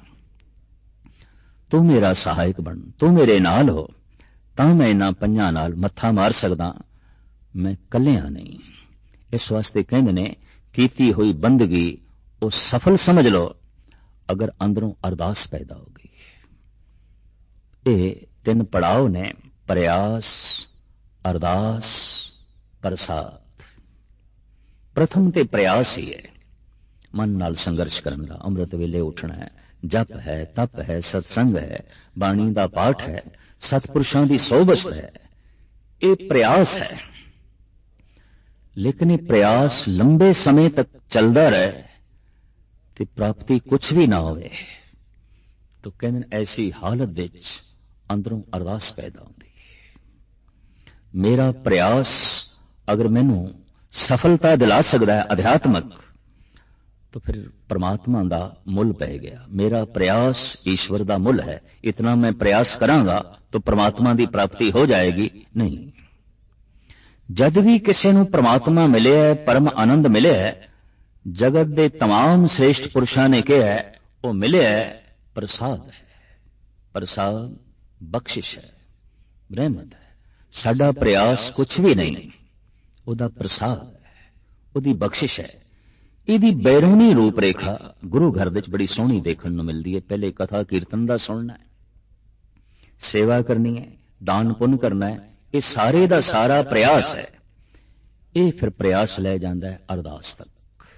ਤੂੰ ਮੇਰਾ ਸਹਾਇਕ ਬਣ, ਤੂੰ ਮੇਰੇ ਨਾਲ ਹੋ ਤਾਂ ਮੈਂ ਇਹਨਾਂ ਪੰਜਾਂ ਨਾਲ ਮੱਥਾ ਮਾਰ ਸਕਦਾ, ਮੈਂ ਇਕੱਲਿਆਂ ਨਹੀਂ। ਇਸ ਵਾਸਤੇ ਕਹਿੰਦੇ ਨੇ ਕੀਤੀ ਹੋਈ ਬੰਦਗੀ ਉਹ ਸਫਲ ਸਮਝ ਲਓ ਅਗਰ ਅੰਦਰੋਂ ਅਰਦਾਸ ਪੈਦਾ ਹੋ ਗਈ। ਇਹ ਤਿੰਨ ਪੜਾਅ ਨੇ, ਪ੍ਰਯਾਸ, ਅਰਦਾਸ, ਪ੍ਰਸਾਦ। ਪ੍ਰਥਮ ਤੇ ਪ੍ਰਯਾਸ ਹੀ ਹੈ, ਮਨ ਨਾਲ ਸੰਘਰਸ਼ ਕਰਨ ਦਾ। ਅੰਮ੍ਰਿਤ ਵੇਲੇ ਉੱਠਣਾ ਹੈ, ਜਪ ਹੈ, ਤਪ ਹੈ, ਸਤਸੰਗ ਹੈ, ਬਾਣੀ ਦਾ ਪਾਠ ਹੈ, ਸਤਪੁਰਸ਼ਾਂ ਦੀ ਸੋਭਤ ਹੈ। ਇਹ ਪ੍ਰਯਾਸ ਹੈ, ਲੇਕਿਨ ਇਹ ਪ੍ਰਯਾਸ ਲੰਬੇ ਸਮੇਂ ਤੱਕ ਚੱਲਦਾ ਰਹੇ ਤੇ ਪ੍ਰਾਪਤੀ ਕੁਛ ਵੀ ਨਾ ਹੋਵੇ ਤਾਂ ਕਹਿੰਦੇ ਐਸੀ ਹਾਲਤ ਵਿੱਚ ਅੰਦਰੋਂ ਅਰਦਾਸ ਪੈਦਾ ਹੁੰਦੀ ਹੈ। ਮੇਰਾ ਪ੍ਰਯਾਸ ਅਗਰ ਮੈਨੂੰ ਸਫਲਤਾ ਦਿਲਾ ਸਕਦਾ ਹੈ ਅਧਿਆਤਮਕ, तो फिर परमात्मा का मुल पै गया। मेरा प्रयास ईश्वर का मुल है, इतना मैं प्रयास करांगा तो परमात्मा की प्राप्ति हो जाएगी नहीं। जद भी किसी नूं परमात्मा मिले है, परम आनंद मिले है, जगत के तमाम श्रेष्ठ पुरुषों ने कहा है वो मिले है प्रसाद है। प्रसाद बख्शिश है, रहमत है। साडा प्रयास कुछ भी नहीं, उहदा प्रसाद है, उहदी बख्शिश है। ਇਹਦੀ ਬੈਰੂਨੀ ਰੂਪ ਰੇਖਾ ਗੁਰੂ ਘਰ ਵਿੱਚ ਬੜੀ ਸੋਹਣੀ ਦੇਖਣ ਨੂੰ ਮਿਲਦੀ ਹੈ। ਪਹਿਲੇ ਕਥਾ ਕੀਰਤਨ ਦਾ ਸੁਣਨਾ ਹੈ, ਸੇਵਾ ਕਰਨੀ ਹੈ, ਦਾਨ ਪੁੰਨ ਕਰਨਾ ਹੈ, ਇਹ ਸਾਰੇ ਦਾ ਸਾਰਾ ਪ੍ਰਯਾਸ ਹੈ। ਇਹ ਫਿਰ ਪ੍ਰਯਾਸ ਲੈ ਜਾਂਦਾ ਹੈ ਅਰਦਾਸ ਤੱਕ,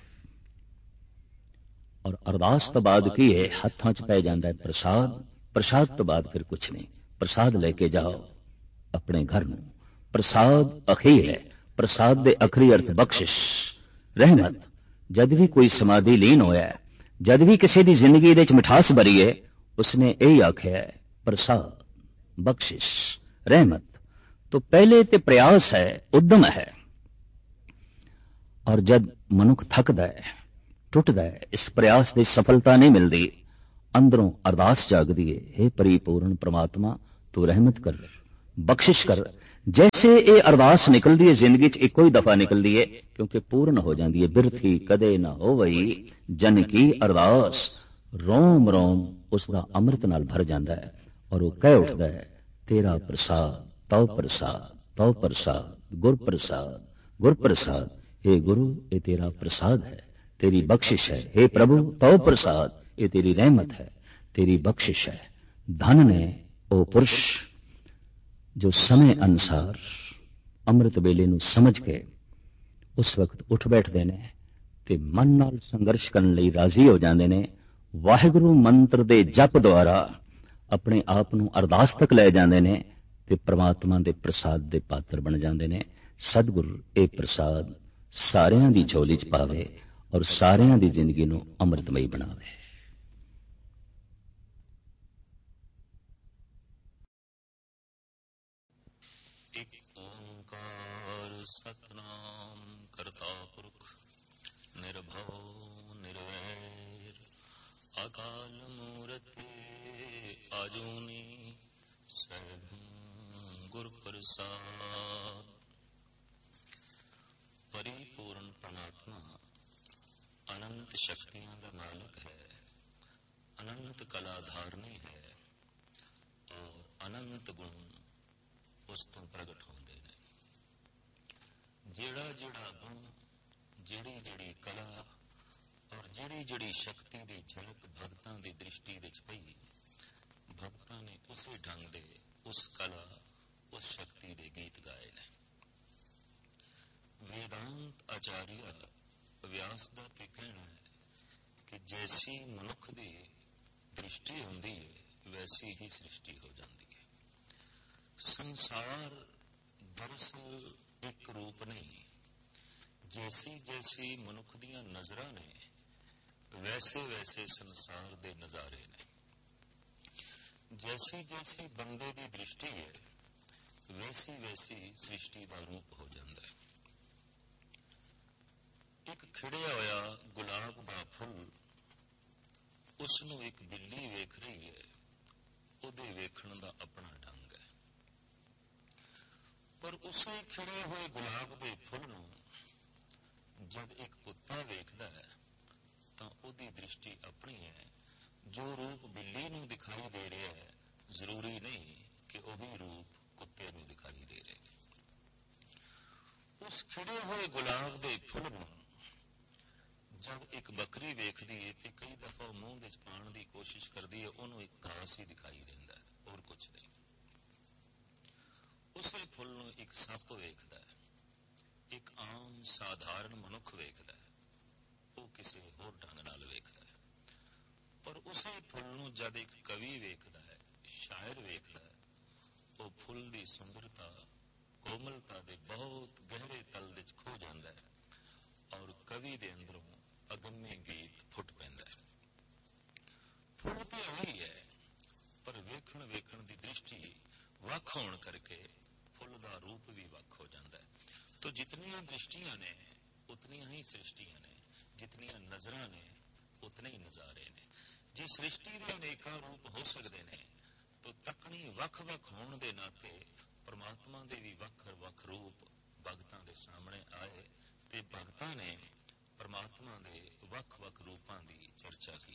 ਔਰ ਅਰਦਾਸ ਤੋਂ ਬਾਅਦ ਕੀ ਹੈ, ਹੱਥਾਂ 'ਚ ਪੈ ਜਾਂਦਾ ਹੈ ਪ੍ਰਸਾਦ। ਪ੍ਰਸਾਦ ਤੋਂ ਬਾਅਦ ਫਿਰ ਕੁਛ ਨਹੀਂ, ਪ੍ਰਸਾਦ ਲੈ ਕੇ ਜਾਓ ਆਪਣੇ ਘਰ ਨੂੰ। ਪ੍ਰਸਾਦ ਅਖੀਰ ਹੈ, ਪ੍ਰਸਾਦ ਦੇ ਅਖਰੀ ਅਰਥ ਬਖਸ਼ਿਸ਼, ਰਹਿਮਤ। जद भी कोई समाधि लीन होया है, जद भी किसी की जिंदगी दे विच मिठास भरी है, उसने यही आख्या है प्रसाद, बख्शिश, रहमत। तो पहले ते प्रयास है, उद्यम है, और जब मनुख थकदा है, टुटदा है, इस प्रयास की सफलता नहीं मिलती, अंदरों अरदास जागदी है, हे परिपूर्ण परमात्मा तू रहमत कर, बख्शिश कर। जैसे ये अरदास निकलती है जिंदगी च इको ही दफा निकलती है, क्योंकि पूर्ण हो जाती है। बिरथी कदे ना हो वही जन की अरदास, रोम रोम उसका अमृत नाल भर जाता है और वह कह उठता है, तेरा प्रसाद तौ प्रसाद तौ प्रसाद गुर प्रसाद गुर प्रसाद। हे गुरु, ये तेरा प्रसाद है, तेरी बख्शिश है। हे प्रभु, तौ प्रसाद, ये तेरी रहमत है, तेरी बख्शिश है। धन ने ओ पुरुष जो समय अनुसार अमृत वेले नूं समझ के उस वक्त उठ बैठते ने ते मन नाल संघर्ष करने लई राजी हो जाते ने। वाहिगुरु मंत्र दे जप द्वारा अपने आप नूं अरदास तक लै जाते ने ते परमात्मा दे प्रसाद दे पात्र बन जाते ने। सतगुरु ये प्रसाद सारियां दी झोली च पावे और सारियां दी जिंदगी नूं अमृतमई बनावे। सतनाम करता पुरख निर्भव निर्वैर अकाल मूर्ति आजूनी सैभं गुर प्रसाद। परिपूर्ण परमात्मा अनंत शक्तियां का मालिक है, अनंत कला धारनी है और अनंत गुण उस तो प्रगट होंदे ने। जेड़ा जेड़ा गुण, जेड़ी जेड़ी कला और जेड़ी जेड़ी शक्ति की झलक भगतां की दृष्टि विच पई, भगतां ने उसी ढंग दे उस कला उस शक्ति के गीत गाए ने। वेदांत आचार्य व्यास दा ते कहना है कि जैसी मनुख की दृष्टि होंदी है वैसी ही सृष्टि हो जाती है। संसार दरअसल एक रूप नहीं, जैसी जैसी मनुख दियां नजरां ने वैसे वैसे संसार दे नजारे ने। जैसी जैसी बंदे की दृष्टि है वैसी वैसी सृष्टि का रूप हो जाता है। एक खिड़िया होया गुलाब का फुल, उसनों एक बिल्ली वेख रही है, उहदे वेखण दा अपना ढंग है। पर उसे खिड़े हुए गुलाब के फुल नूं जब एक कुत्ता वेखदा है तो उहदी दृष्टि अपनी है। जो रूप बिल्ली नूं दिखाई दे रहा है जरूरी नहीं कि वही रूप कुत्ते नूं दिखाई दे रहे। उस खिड़े हुए गुलाब के फुल नूं जब एक बकरी वेखदी है तो कई दफा मुंह विच पाण की कोशिश करती है, उन्होंने एक घास ही दिखाई देता है और कुछ नहीं। उसे फुल नूं एक सप वेखदा है, एक आम साधारण मनुख वेखदा है, वो किसी होर ढंग नाल वेखदा है। पर उसे फुल नूं जद एक कवि वेखदा है, शायर वेखदा है, वो फुल की सुंदरता कोमलता दे बहुत गहरे तल विच खो जाता है और कवि दे अंदरों अगम्य गीत फुट पैंदा है। फुल तो वही है पर वेखण वेखण की दृष्टि वख होण करके फुल का रूप भी वख हो जाता है। तो जितनियां दृष्टियां ने उतनियां ही सृष्टियां ने, जितनियां नजरां ने उतने ही नजारे ने। जे सृष्टि के अनेका रूप हो सकते हैं तो तकनी वख वख होने के नाते परमात्मा के भी वख वख रूप भगतां के सामने आए ते भगतां ने परमात्मा के वख वख रूपों की चर्चा की।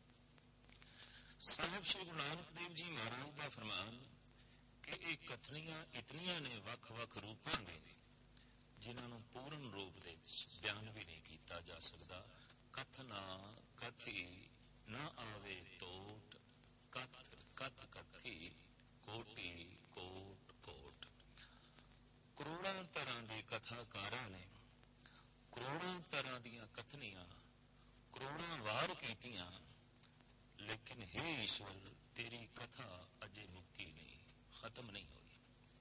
साहिब श्री गुरु नानक देव जी महाराज का फरमान कि ये कथनियां इतनियां ने वख वख रूपों के जिन्होंने पूर्ण रूप दे बयान भी नहीं किया जा सकता। कथना कथी न आवे तोट, कथ कथ कथी कोटि कोट कोट। करोड़ों तरह के कथाकारां ने करोड़ों तरह दियां कथनियां करोड़ों वार कीतियां, लेकिन हे ईश्वर तेरी कथा अजे मुक्की नहीं, खत्म नहीं हुई।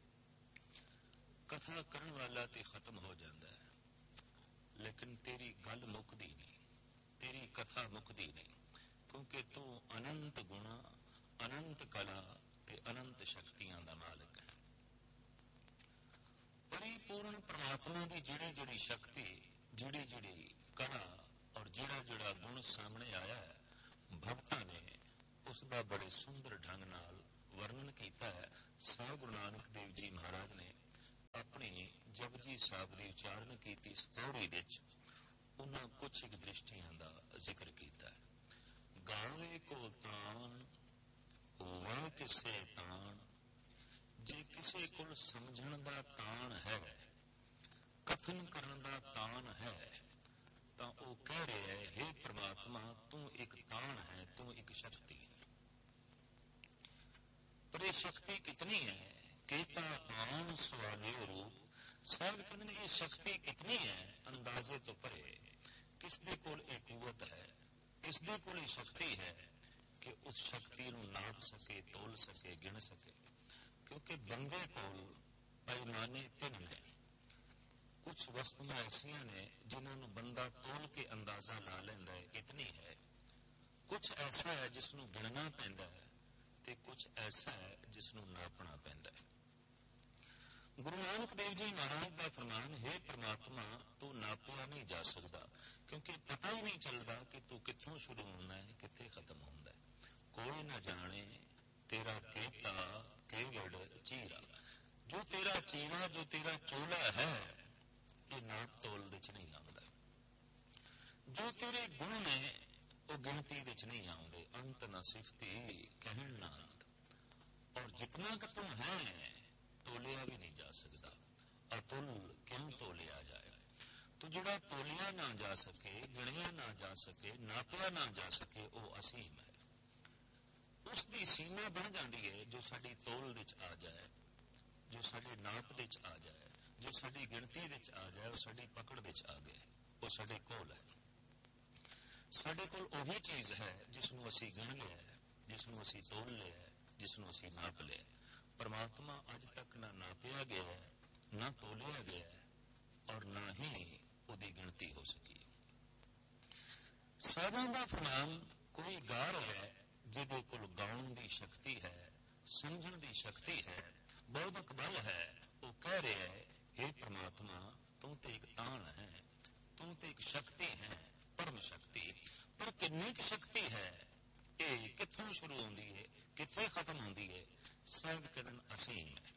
कथा करने वाला तो खत्म हो जाता है, लेकिन तेरी गल मुकदी नहीं, तेरी कथा मुकदी नहीं, क्योंकि तू अनंत गुणा अनंत कला ते अनंत शक्तियां दा मालिक है। परिपूर्ण परमात्मा की जिहड़ी जिहड़ी शक्ति, जिहड़ी जिहड़ी कला और जिहड़ा जिहड़ा गुण सामने आया है, भगतां ने ਉਸ ਦਾ ਬੜੇ ਸੁੰਦਰ ਢੰਗ ਨਾਲ ਵਰਣਨ ਕੀਤਾ ਹੈ। ਸਾਹਿਬ ਗੁਰੂ ਨਾਨਕ ਦੇਵ ਜੀ ਮਹਾਰਾਜ ਨੇ ਆਪਣੀ ਜਪਜੀ ਸਾਹਿਬ ਦੀ ਉਚਾਰਨ ਕੀਤੀ ਇਸ ਪੌੜੀ ਵਿੱਚ ਉਹਨਾਂ ਕੁਛ ਇੱਕ ਦ੍ਰਿਸ਼ਟੀਆਂ ਦਾ ਜ਼ਿਕਰ ਕੀਤਾ ਹੈ। ਗਾਵੇ ਕੋ ਤਾਣ ਹੋਵੇ ਕਿਸੇ ਤਾਣ, ਜੇ ਕਿਸੇ ਕੋਲ ਸਮਝਣ ਦਾ ਤਾਣ ਹੈ, ਕਥਨ ਕਰਨ ਦਾ ਤਾਣ ਹੈ, ਤਾਂ ਉਹ ਕਹਿ ਰਿਹਾ ਹੈ, ਹੇ ਪ੍ਰਮਾਤਮਾ ਤੂੰ ਇੱਕ ਤਾਣ ਹੈ, ਤੂੰ ਇੱਕ ਸ਼ਕਤੀ ਹੈ। ਪਰ ਇਹ ਸ਼ਕਤੀ ਕਿਤਨੀ ਹੈ? ਕੀਤਾ ਆਣ ਸਵਾਲਿਓ ਰੂਪ। ਸਾਹਿਬ ਕਹਿੰਦੇ ਨੇ ਇਹ ਸ਼ਕਤੀ ਕਿਤਨੀ ਹੈ? ਅੰਦਾਜ਼ੇ ਤੋਂ ਪਰੇ। ਕਿਸ ਦੇ ਕੋਲ ਇਹ ਕੂਵਤ ਹੈ, ਕਿਸ ਦੇ ਕੋਲ ਇਹ ਸ਼ਕਤੀ ਹੈ ਕਿ ਉਸ ਸ਼ਕਤੀ ਨੂੰ ਨਾਪ ਸਕੇ, ਤੋਲ ਸਕੇ, ਗਿਣ ਸਕੇ? ਕਿਉਂਕਿ ਬੰਦੇ ਕੋਲ ਪੈਮਾਨੇ ਤਿੰਨ ਨੇ। ਕੁਝ ਵਸਤੂਆਂ ਐਸੀਆਂ ਨੇ ਜਿਨ੍ਹਾਂ ਨੂੰ ਬੰਦਾ ਤੋਲ ਕੇ ਅੰਦਾਜ਼ਾ ਲਾ ਲੈਂਦਾ ਹੈ, ਇਤਨੀ ਹੈ। ਕੁਝ ਐਸਾ ਹੈ ਜਿਸ ਨੂੰ ਗਿਣਨਾ ਪੈਂਦਾ ਹੈ, ਤੇ ਕੁਝ ਐਸਾ ਹੈ ਜਿਸ ਨੂੰ ਨਾਪਣਾ ਪੈਂਦਾ ਹੈ। ਗੁਰੂ ਨਾਨਕ ਦੇਵ ਜੀ ਮਹਾਰਾਜ ਦਾ ਫਰਮਾਨ, ਹੈ ਪ੍ਰਮਾਤਮਾ ਤੂੰ ਨਾਪਿਆ ਨਹੀਂ ਜਾ ਸਕਦਾ, ਕਿਉਂਕਿ ਪਤਾ ਹੀ ਨਹੀਂ ਚੱਲਦਾ ਕਿ ਤੂੰ ਕਿੱਥੋਂ ਸ਼ੁਰੂ ਹੁੰਦਾ ਹੈ, ਕਿੱਥੇ ਖਤਮ ਹੁੰਦਾ ਹੈ। ਕੋਈ ਨਾ ਜਾਣੇ ਤੇਰਾ ਕੀਤਾ ਕੇਵੜ ਚੀਰਾ। ਜੋ ਤੇਰਾ ਚੀਰਾ, ਜੋ ਤੇਰਾ ਚੋਲਾ ਹੈ, ਇਹ ਨਾਪ ਤੋਲ ਵਿੱਚ ਨਹੀਂ ਆਉਂਦਾ। ਜੋ ਤੇਰੇ ਗੁਣ ਨੇ ਉਹ ਗਿਣਤੀ ਵਿੱਚ ਨਹੀਂ ਆਉਂਦੇ। ਅੰਤ ਨਾ ਸਿਫਤੀ ਕਹਿਣ ਨਾ ਅੰਤ। ਔਰ ਜਿਤਨਾ ਕਿ ਤੂੰ ਹੈ ਤੋਲਿਆ ਵੀ ਨਹੀਂ ਜਾ ਸਕਦਾ। ਅਤੁਲ ਕਿਉਂ ਤੋਲਿਆ ਜਾਏ? ਤੂੰ ਜਿਹੜਾ ਤੋਲਿਆ ਨਾ ਜਾ ਸਕੇ, ਗਿਣਿਆ ਨਾ ਜਾ ਸਕੇ, ਨਾਪਿਆ ਨਾ ਜਾ ਸਕੇ, ਉਹ ਅਸੀਮ ਹੈ। ਉਸ ਦੀ ਸੀਮਾ ਬਣ ਜਾਂਦੀ ਹੈ ਜੋ ਸਾਡੀ ਤੋਲ ਵਿੱਚ ਆ ਜਾਏ, ਜੋ ਸਾਡੇ ਨਾਪ ਵਿੱਚ ਆ ਜਾਏ, ਜੋ ਸਾਡੀ ਗਿਣਤੀ ਵਿੱਚ ਆ ਜਾਏ, ਉਹ ਸਾਡੀ ਪਕੜ ਵਿੱਚ ਆ ਗਏ, ਉਹ ਸਾਡੇ ਕੋਲ ਹੈ। ਸਾਡੇ ਕੋਲ ਉਹੀ ਚੀਜ਼ ਹੈ ਜਿਸ ਨੂੰ ਅਸੀਂ ਗਿਣ ਲਿਆ, ਜਿਸ ਨੂੰ ਅਸੀਂ ਤੋਲ ਲਿਆ, ਜਿਸ ਨੂੰ ਅਸੀਂ ਨਾਪ ਲਿਆ। ਪਰਮਾਤਮਾ ਅੱਜ ਤੱਕ ਨਾ ਨਾਪਿਆ ਗਿਆ ਹੈ, ਨਾ ਤੋਲਿਆ ਗਿਆ ਹੈ, ਔਰ ਨਾ ਹੀ ਉਹਦੀ ਗਿਣਤੀ ਹੋ ਸਕੀ। ਸਾਧਾਂ ਦਾ ਫਰਮਾਨ, ਕੋਈ ਗਾ ਰਿਹਾ ਹੈ ਜਿਹਦੇ ਕੋਲ ਗਾਉਣ ਦੀ ਸ਼ਕਤੀ ਹੈ, ਸਮਝਣ ਦੀ ਸ਼ਕਤੀ ਹੈ, ਬੌਧਿਕ ਬਲ ਹੈ। ਉਹ ਕਹਿ ਰਿਹਾ ਹੈ, ਹੇ ਪ੍ਰਮਾਤਮਾ ਤੂੰ ਤੇ ਇੱਕ ਤਾਣ ਹੈ, ਤੂੰ ਤੇ ਇੱਕ ਸ਼ਕਤੀ ਹੈ, ਪਰਮ ਸ਼ਕਤੀ। ਪਰ ਕਿੰਨੀ ਕੁ ਸ਼ਕਤੀ ਹੈ? ਇਹ ਕਿੱਥੋਂ ਸ਼ੁਰੂ ਹੁੰਦੀ ਹੈ, ਕਿੱਥੇ ਖਤਮ ਹੁੰਦੀ ਹੈ? ਸਾਹਿਬ ਕਹਿੰਦੇ ਅਸੀਮ ਹੈ।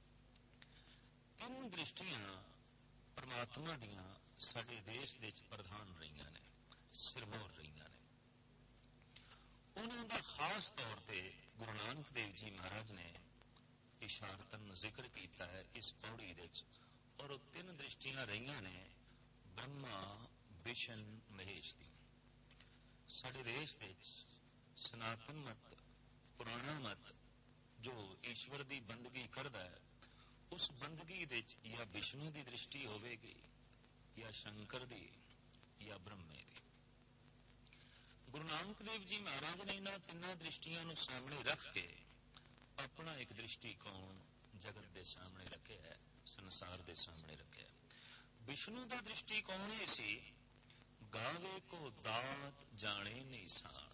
ਤਿੰਨ ਦ੍ਰਿਸ਼ਟੀਆਂ ਪਰਮਾਤਮਾ ਦੀਆਂ ਸਾਡੇ ਦੇਸ਼ ਵਿੱਚ ਪ੍ਰਧਾਨ ਰਹੀਆਂ ਨੇ, ਸਿਰਮੌਰ ਰਹੀਆਂ ਨੇ। ਉਹਨਾਂ ਦਾ ਖਾਸ ਤੌਰ ਤੇ ਗੁਰੂ ਨਾਨਕ ਦੇਵ ਜੀ ਮਹਾਰਾਜ ਨੇ ਇਸ਼ਾਰਤਨ ਜ਼ਿਕਰ ਕੀਤਾ ਹੈ ਇਸ ਪੌੜੀ ਵਿੱਚ। ਔਰ ਉਹ ਤਿੰਨ ਦ੍ਰਿਸ਼ਟੀਆਂ ਰਹੀਆਂ ਨੇ ਬ੍ਰਹਮਾ, ਵਿਸ਼ਨ, ਮਹੇਸ਼ ਦੀ। ਸਾਡੇ ਦੇਸ਼ ਵਿੱਚ ਸਨਾਤਨ ਮਤ, ਪੁਰਾਣਾ ਮਤ ਜੋ ਈਸ਼ਵਰ ਦੀ ਬੰਦਗੀ ਕਰਦਾ ਹੈ, ਉਸ ਬੰਦਗੀ ਵਿੱਚ ਜਾਂ ਵਿਸ਼ਨੂੰ ਦੀ ਦ੍ਰਿਸ਼ਟੀ ਹੋਵੇਗੀ, ਜਾਂ ਸ਼ੰਕਰ ਦੀ, ਜਾਂ ਬ੍ਰਹਮੇ ਦੀ। ਗੁਰੂ ਨਾਨਕ ਦੇਵ ਜੀ ਮਹਾਰਾਜ ਨੇ ਇਹਨਾਂ ਤਿੰਨਾਂ ਦ੍ਰਿਸ਼ਟੀਆਂ ਨੂੰ ਸਾਹਮਣੇ ਰੱਖ ਕੇ ਆਪਣਾ ਇੱਕ ਦ੍ਰਿਸ਼ਟੀਕੋਣ ਜਗਤ ਦੇ ਸਾਹਮਣੇ ਰੱਖਿਆ ਹੈ, ਸੰਸਾਰ ਦੇ ਸਾਹਮਣੇ ਰੱਖਿਆ। ਵਿਸ਼ਨੂੰ ਦਾ ਦ੍ਰਿਸ਼ਟੀਕੋਣ ਇਹ ਸੀ, ਗਾਵੇ ਕੋ ਦਾਤ ਜਾਣੇ ਨਿਸ਼ਾਨ।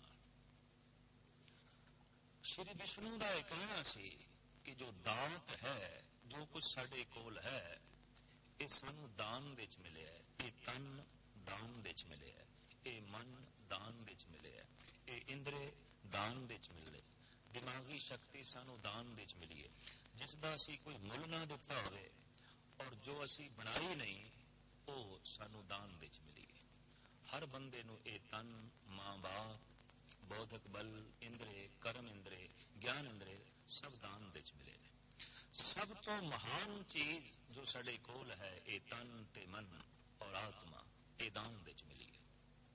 ਸ਼੍ਰੀ ਵਿਸ਼ਨੂੰ ਦਾ ਇਹ ਕਹਿਣਾ ਸੀ ਕਿ ਜੋ ਦਾਤ ਹੈ, ਜੋ ਕੁਝ ਸਾਡੇ ਕੋਲ ਹੈ, ਇਹ ਸਾਨੂੰ ਦਾਨ ਵਿੱਚ ਮਿਲਿਆ ਹੈ। ਇਹ ਤਨ ਦਾਨ ਵਿੱਚ ਮਿਲਿਆ ਹੈ, ਇਹ ਮਨ ਦਾਨ ਵਿੱਚ ਮਿਲਿਆ, ਇਹ ਇੰਦਰੇ ਦਾਨ ਵਿੱਚ ਮਿਲੇ, ਦਿਮਾਗੀ ਸ਼ਕਤੀ ਸਾਨੂੰ ਦਾਨ ਵਿੱਚ ਮਿਲੀ ਹੈ, ਜਿਸ ਦਾ ਅਸੀਂ ਕੋਈ ਮੁੱਲ ਨਾ ਦਿੱਤਾ ਹੋਵੇ, ਔਰ ਜੋ ਅਸੀਂ ਬਣਾਈ ਨਹੀਂ ਉਹ ਸਾਨੂੰ ਦਾਨ ਵਿੱਚ ਮਿਲੀ ਹੈ। ਹਰ ਬੰਦੇ ਨੂੰ ਇਹ ਤਨ, ਮਾਂ ਬਾਪ, ਬੌਧਿਕ ਬਲ, ਇੰਦਰੇ, ਕਰਮ ਇੰਦਰੇ, ਗਿਆਨ ਇੰਦਰੇ ਸਭ ਦਾਨ ਵਿੱਚ ਮਿਲੇ ਨੇ। ਸਭ ਤੋਂ ਮਹਾਨ ਚੀਜ਼ ਜੋ ਸਾਡੇ ਕੋਲ ਹੈ, ਇਹ ਤਨ ਤੇ ਮਨ ਔਰ ਆਤਮਾ, ਇਹ ਦਾਨ ਵਿੱਚ ਮਿਲੀ ਹੈ।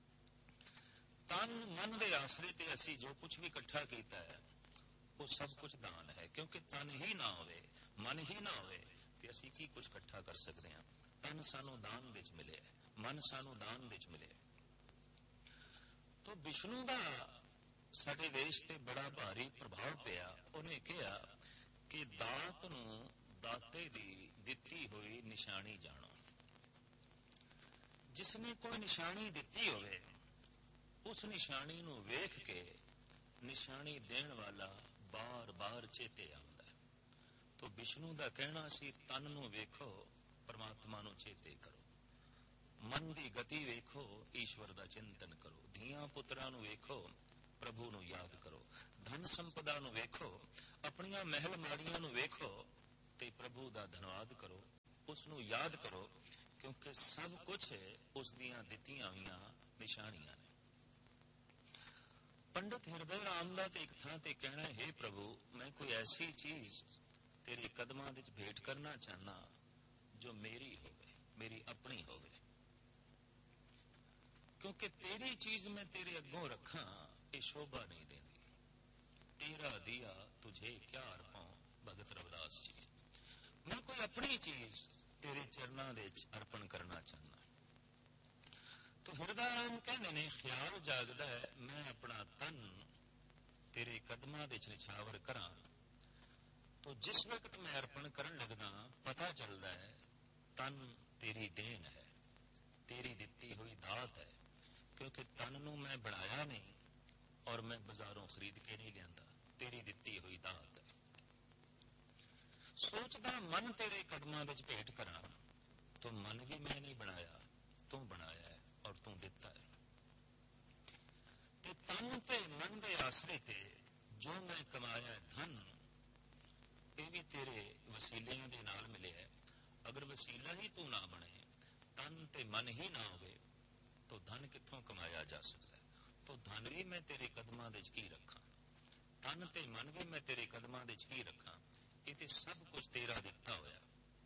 ਤਨ ਮਨ ਦੇ ਆਸਰੇ ਤੇ ਅਸੀਂ ਜੋ ਕੁਝ ਵੀ ਇਕੱਠਾ ਕੀਤਾ ਹੈ ਉਹ ਸਭ ਕੁਝ ਦਾਨ ਹੈ, ਕਿਉਂਕਿ ਤਨ ਹੀ ਨਾ ਹੋਵੇ, ਮਨ ਹੀ ਨਾ ਹੋਵੇ ਤੇ ਅਸੀਂ ਕੀ ਕੁਝ ਇਕੱਠਾ ਕਰ ਸਕਦੇ ਹਾਂ। ਤਨ ਸਾਨੂੰ ਦਾਨ ਵਿੱਚ ਮਿਲਿਆ, ਮਨ ਸਾਨੂੰ ਦਾਨ ਵਿੱਚ ਮਿਲਿਆ। ਤਾਂ ਵਿਸ਼ਨੂੰ ਦਾ ਸਾਡੇ ਦੇਸ਼ ਤੇ ਬੜਾ ਭਾਰੀ ਪ੍ਰਭਾਵ ਪਿਆ। ਉਹਨੇ ਕਿਹਾ ਕਿ ਦਾਤ ਨੂੰ ਦਾਤੇ ਦੀ ਦਿੱਤੀ ਹੋਈ ਨਿਸ਼ਾਨੀ ਜਾਣੋ। ਜਿਸ ਨੇ ਕੋਈ ਨਿਸ਼ਾਨੀ ਦਿੱਤੀ ਹੋਵੇ, ਉਸ ਨਿਸ਼ਾਨੀ ਨੂੰ ਵੇਖ ਕੇ ਨਿਸ਼ਾਨੀ ਦੇਣ ਵਾਲਾ ਬਾਰ-ਬਾਰ ਚੇਤੇ ਆਉਂਦਾ ਹੈ। ਤਾਂ ਵਿਸ਼ਨੂੰ ਦਾ ਕਹਿਣਾ ਸੀ, ਤਨ ਨੂੰ ਵੇਖੋ, ਪਰਮਾਤਮਾ ਨੂੰ ਚੇਤੇ ਕਰੋ। ਮਨ ਦੀ ਗਤੀ ਵੇਖੋ, ਈਸ਼ਵਰ ਦਾ ਚਿੰਤਨ ਕਰੋ। ਧੀਆਂ ਪੁੱਤਰਾਂ ਨੂੰ ਵੇਖੋ, ਪ੍ਰਭੂ ਨੂੰ ਯਾਦ ਕਰੋ। ਧਨ ਸੰਪਦਾ ਨੂੰ ਵੇਖੋ, ਆਪਣੀਆਂ ਮਹਿਲ ਮਾੜੀਆਂ ਨੂੰ ਵੇਖੋ ਤੇ ਪ੍ਰਭੂ ਦਾ ਧੰਨਵਾਦ ਕਰੋ, ਉਸ ਨੂੰ ਯਾਦ ਕਰੋ, ਕਿਉਂਕਿ ਸਭ ਕੁਝ ਉਸ ਦੀਆਂ ਦਿੱਤੀਆਂ ਹੋਈਆਂ ਨਿਸ਼ਾਨੀਆਂ ਨੇ। ਪੰਡਿਤ ਹਿਰਦੇ ਰਾਮ ਦਾ ਤੇ ਇੱਕ ਥਾਂ ਤੇ ਕਹਿਣਾ, ਹੈ ਪ੍ਰਭੂ ਮੈਂ ਕੋਈ ਐਸੀ ਚੀਜ਼ ਤੇਰੇ ਕਦਮਾਂ ਵਿੱਚ ਭੇਟ ਕਰਨਾ ਚਾਹੁੰਦਾ ਜੋ ਮੇਰੀ ਹੋਵੇ, ਮੇਰੀ ਆਪਣੀ ਹੋਵੇ, ਕਿਉਂਕਿ ਤੇਰੀ ਚੀਜ਼ ਮੈਂ ਤੇਰੇ ਅੱਗੋਂ ਰੱਖਾਂ ਇਹ ਸ਼ੋਭਾ ਨਹੀਂ ਦਿੰਦੀ। ਤੇਰਾ ਦੀਆ ਤੁਝੇ ਕਿਆ ਅਰਪਾਂ, ਭਗਤ ਰਵਿਦਾਸ ਜੀ। ਮੈਂ ਕੋਈ ਆਪਣੀ ਚੀਜ਼ ਤੇਰੇ ਚਰਨਾਂ ਦੇ ਵਿੱਚ ਅਰਪਣ ਕਰਨਾ ਚਾਹੁੰਦਾ। ਤੋ ਹਿਰਦਾ ਰਾਮ ਕਹਿੰਦੇ ਨੇ, ਖਿਆਲ ਜਾਗਦਾ ਹੈ ਮੈਂ ਆਪਣਾ ਤਨ ਤੇਰੇ ਕਦਮਾਂ ਦੇ ਵਿੱਚ ਨਿਛਾਵਰ ਕਰਾਂ। ਤੋ ਜਿਸ ਵਕਤ ਮੈਂ ਅਰਪਣ ਕਰਨ ਲੱਗਦਾ ਪਤਾ ਚੱਲਦਾ ਹੈ ਤਨ ਤੇਰੀ ਦੇਣ ਹੈ, ਤੇਰੀ ਦਿੱਤੀ ਹੋਈ ਦਾਤ ਹੈ, ਕਿਉਂਕਿ ਤਨ ਨੂੰ ਮੈਂ ਬਣਾਇਆ ਨਹੀਂ ਔਰ ਮੈਂ ਬਾਜ਼ਾਰੋਂ ਖਰੀਦ ਕੇ ਨਹੀਂ ਲਿਆਂਦਾ, ਤੇਰੀ ਦਿੱਤੀ ਹੋਈ ਦਾਤ ਹੈ। ਸੋਚਦਾ ਮਨ ਤੇਰੇ ਕਦਮਾਂ ਵਿੱਚ ਭੇਟ ਕਰਾਂ, ਤੋ ਮਨ ਵੀ ਮੈਂ ਨਹੀਂ ਬਣਾਇਆ, ਤੂੰ ਬਣਾਇਆ ਹੈ ਔਰ ਤੂੰ ਦਿੱਤਾ ਹੈ। ਤੇ ਤਨ ਤੇ ਮਨ ਦੇ ਆਸਰੇ ਤੇ ਜੋ ਮੈਂ ਕਮਾਇਆ ਧਨ, ਇਹ ਵੀ ਤੇਰੇ ਵਸੀਲਿਆਂ ਦੇ ਨਾਲ ਮਿਲਿਆ। ਅਗਰ ਵਸੀਲਾ ਹੀ ਤੂੰ ਨਾ ਬਣੇ, ਤਨ ਤੇ ਮਨ ਹੀ ਨਾ ਹੋਵੇ, ਤੋ ਧਨ ਕਿੱਥੋਂ ਕਮਾਇਆ ਜਾ ਸਕਦਾ ਹੈ। ਤੋ ਧਨ ਵੀ ਮੈਂ ਤੇਰੇ ਕਦਮਾਂ ਦੇ ਵਿੱਚ ਕੀ ਰੱਖਾਂ, ਤਨ ਤੇ ਮਨ ਵੀ ਮੈਂ ਤੇਰੇ ਕਦਮਾਂ ਦੇ ਵਿੱਚ ਕੀ ਰੱਖਾਂ, ਇਹ ਤੇ ਸਭ ਕੁਝ ਤੇਰਾ ਦਿੱਤਾ ਹੋਇਆ।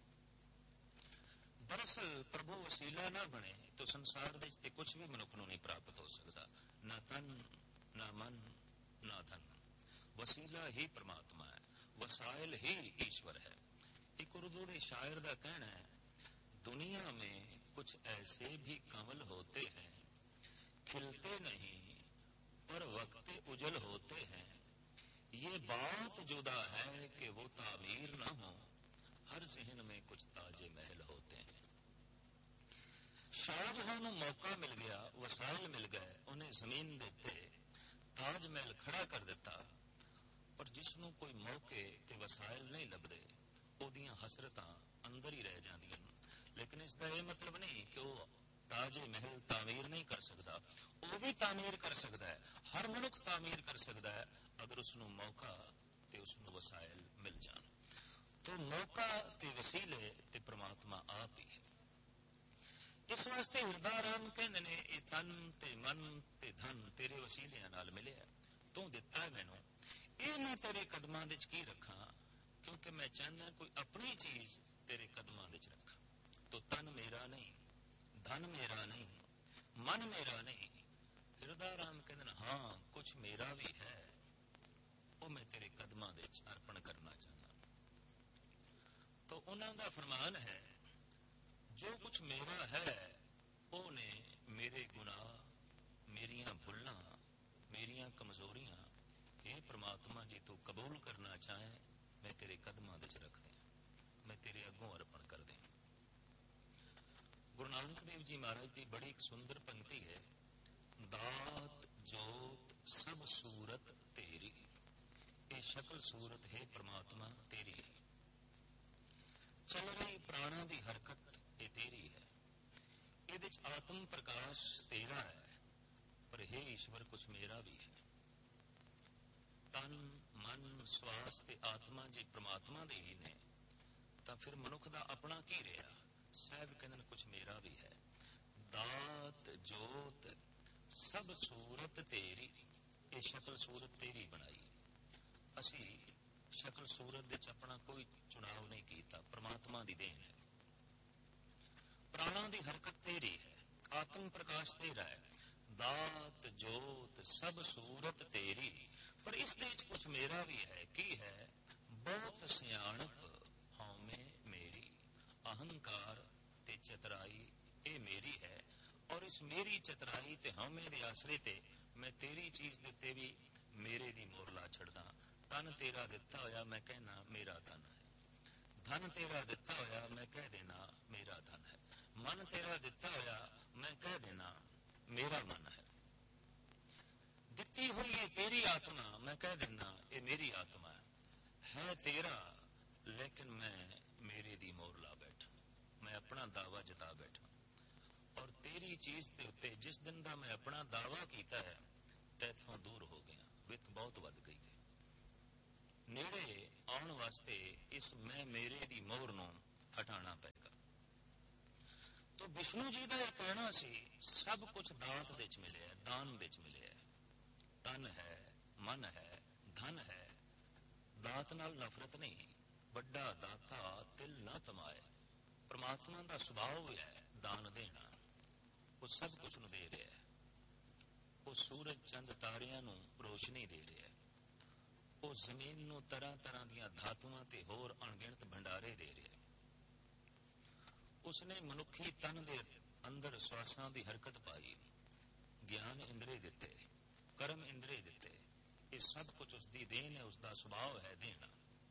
ਦਰਅਸਲ ਪ੍ਰਭੂ ਵਸੀਲਾ ਨਾ ਬਣੇ ਤਾਂ ਸੰਸਾਰ ਵਿੱਚ ਤੇ ਕੁਝ ਵੀ ਮਨੁੱਖ ਨੂੰ ਨਹੀਂ ਪ੍ਰਾਪਤ ਹੋ ਸਕਦਾ, ਨਾ ਤਨ, ਨਾ ਮਨ, ਨਾ ਧਨ। ਵਸੀਲਾ ਹੀ ਪ੍ਰਮਾਤਮਾ ਹੈ, वसाइल ही ईश्वर है। एक उर्दू के शायर का कहना है, दुनिया में कुछ ऐसे भी कमल होते हैं, खिलते नहीं पर वक्त उजल होते हैं। ये बात जुदा है कि वो तामीर न हो, हर जहन में कुछ ताजे महल होते हैं। शाहजहां नूं मौका मिल गया, वसाइल मिल गए, उन्हें जमीन देते, ताज महल खड़ा कर दिता, पर जिसनों कोई मौके ते वसाइल नहीं लभदे, ओदियां हसरतां अंदर ही रह जांदियां। लेकिन इसका यह मतलब नहीं कि वह ताजे महल तामीर नहीं कर सकता, वह भी तामीर कर सकता है। हर मनुख तामीर कर सकता है अगर उसनों मौका ते उसनों वसाइल मिल जान। तो मौका ते वसीले ते परमात्मा आप ही है। इस वास्ते हिरदा राम कहंदे ने, ये तन ते मन ते धन तेरे वसीलियां नाल मिलिया, तू दिता है मैनू, ਇਹ ਮੈਂ ਤੇਰੇ ਕਦਮਾਂ ਦੇ ਵਿੱਚ ਕੀ ਰੱਖਾਂ, ਕਿਉਂਕਿ ਮੈਂ ਚਾਹੁੰਦਾ ਕੋਈ ਆਪਣੀ ਚੀਜ਼ ਤੇਰੇ ਕਦਮਾਂ ਦੇ ਵਿੱਚ ਰੱਖਾਂ। ਤੋ ਤਨ ਮੇਰਾ ਨਹੀਂ, ਧਨ ਮੇਰਾ ਨਹੀਂ, ਮਨ ਮੇਰਾ ਨਹੀਂ। ਹਿਰਦਾ ਰਾਮ ਕਹਿੰਦੇ ਨੇ, ਹਾਂ ਕੁਝ ਮੇਰਾ ਵੀ ਹੈ, ਉਹ ਮੈਂ ਤੇਰੇ ਕਦਮਾਂ ਦੇ ਵਿੱਚ ਅਰਪਣ ਕਰਨਾ ਚਾਹੁੰਦਾ। ਤੋ ਉਹਨਾਂ ਦਾ ਫਰਮਾਨ ਹੈ, ਜੋ ਕੁਝ ਮੇਰਾ ਹੈ ਉਹ ਨੇ ਮੇਰੇ ਗੁਨਾਹ, ਮੇਰੀਆਂ ਭੁੱਲਾਂ, ਮੇਰੀਆਂ ਕਮਜ਼ੋਰੀਆਂ। हे परमात्मा जी तू कबूल करना चाहे, मैं तेरे कदमां विच रख दे, मैं तेरे अगों अर्पण कर दे। गुरु नानक देव जी महाराज की बड़ी एक सुंदर पंक्ति है, दात जोत सब सूरत तेरी। ये शक्ल सूरत है परमात्मा तेरी है, चल रही प्राणा की हरकत ये तेरी है, ये आत्म प्रकाश तेरा है, पर हे ईश्वर कुछ मेरा भी है। तन मन श्वास ते आत्मा जी परमात्मा दे ही ने, तो फिर मनुख दा अपना की रहा। साहब कहते हैं कुछ मेरा भी है। दात जोत सब सूरत तेरी, ये शक्ल सूरत तेरी बनाई। असी शक्ल सूरत दे अपना कोई चुनाव नहीं किया, परमात्मा दी देन है। प्राणा दी हरकत तेरी है, आत्म प्रकाश तेरा है। दात जोत सब सूरत तेरी, पर इस देश कुछ मेरा भी है। की है बहुत सियाणप हौमे मेरी, अहंकार ते चतराई ये मेरी है। और इस मेरी चतराई ते हौमे दे आसरे ते मैं तेरी चीज दिते भी मेरे दी मोर ला छड़दा। तन तेरा दिता होया मैं कहना मेरा धन है, धन तेरा दिता होया मैं कह देना मेरा धन है, मन तेरा दिता होया मैं कह देना मेरा मन है। दिती हुई ये तेरी आत्मा मैं कह देना ये मेरी आत्मा है, है तेरा लेकिन मैं मेरे दी मोर ला बैठा, मैं अपना दावा जता बैठा। और तेरी चीज के उत्ते जिस दिन का मैं अपना दावा किया है ਤੈਥੋਂ ਦੂਰ ਹੋ ਗਿਆ, ਵਿੱਤ ਬਹੁਤ ਵੱਧ ਗਈ ਹੈ। ਨੇੜੇ ਆਉਣ ਵਾਸਤੇ ਇਸ ਮੈਂ ਮੇਰੇ ਦੀ ਮੋਹਰ ਨੂੰ ਹਟਾਉਣਾ ਪਏਗਾ। ਤੋ ਵਿਸ਼ਨੂੰ ਜੀ ਦਾ ਇਹ ਕਹਿਣਾ ਸੀ, ਸਭ ਕੁਝ ਦਾਤ ਦੇ ਵਿੱਚ ਮਿਲਿਆ, ਦਾਨ ਦੇ ਵਿੱਚ ਮਿਲਿਆ। ਤਨ ਹੈ, ਮਨ ਹੈ, ਧਨ ਹੈ, ਦਾਤ ਨਾਲ ਨਫ਼ਰਤ ਨਹੀਂ। ਵੱਡਾ ਦਾਤਾ ਤਿਲ ਨਾ ਤਮਾਏ। ਪਰਮਾਤਮਾ ਦਾ ਸੁਭਾਅ ਹੈ ਦਾਨ ਦੇਣਾ। ਉਹ ਸਭ ਕੁਝ ਨੂੰ ਦੇ ਰਿਹਾ ਹੈ। ਉਹ ਸੂਰਜ ਚੰਦ ਤਾਰਿਆਂ ਨੂੰ ਰੋਸ਼ਨੀ ਦੇ ਰਿਹਾ ਹੈ। ਉਹ ਜ਼ਮੀਨ ਨੂੰ ਤਰ੍ਹਾਂ ਤਰ੍ਹਾਂ ਦੀਆਂ ਧਾਤੂਆਂ ਤੇ ਹੋਰ ਅਣਗਿਣਤ ਭੰਡਾਰੇ ਦੇ ਰਿਹਾ ਹੈ। ਉਸਨੇ ਮਨੁੱਖੀ ਤਨ ਦੇ ਅੰਦਰ ਸਵਾਸਾਂ ਦੀ ਹਰਕਤ ਪਾਈ, ਗਿਆਨ ਇੰਦਰੀ ਦਿੱਤੇ, ਕਰਮ ਇੰਦਰੀ ਦਿੱਤੇ। ਇਹ ਸਭ ਕੁਝ ਉਸਦੀ ਦੇਣ ਹੈ, ਉਸਦਾ ਸੁਭਾਅ ਹੈ ਦੇਣਾ।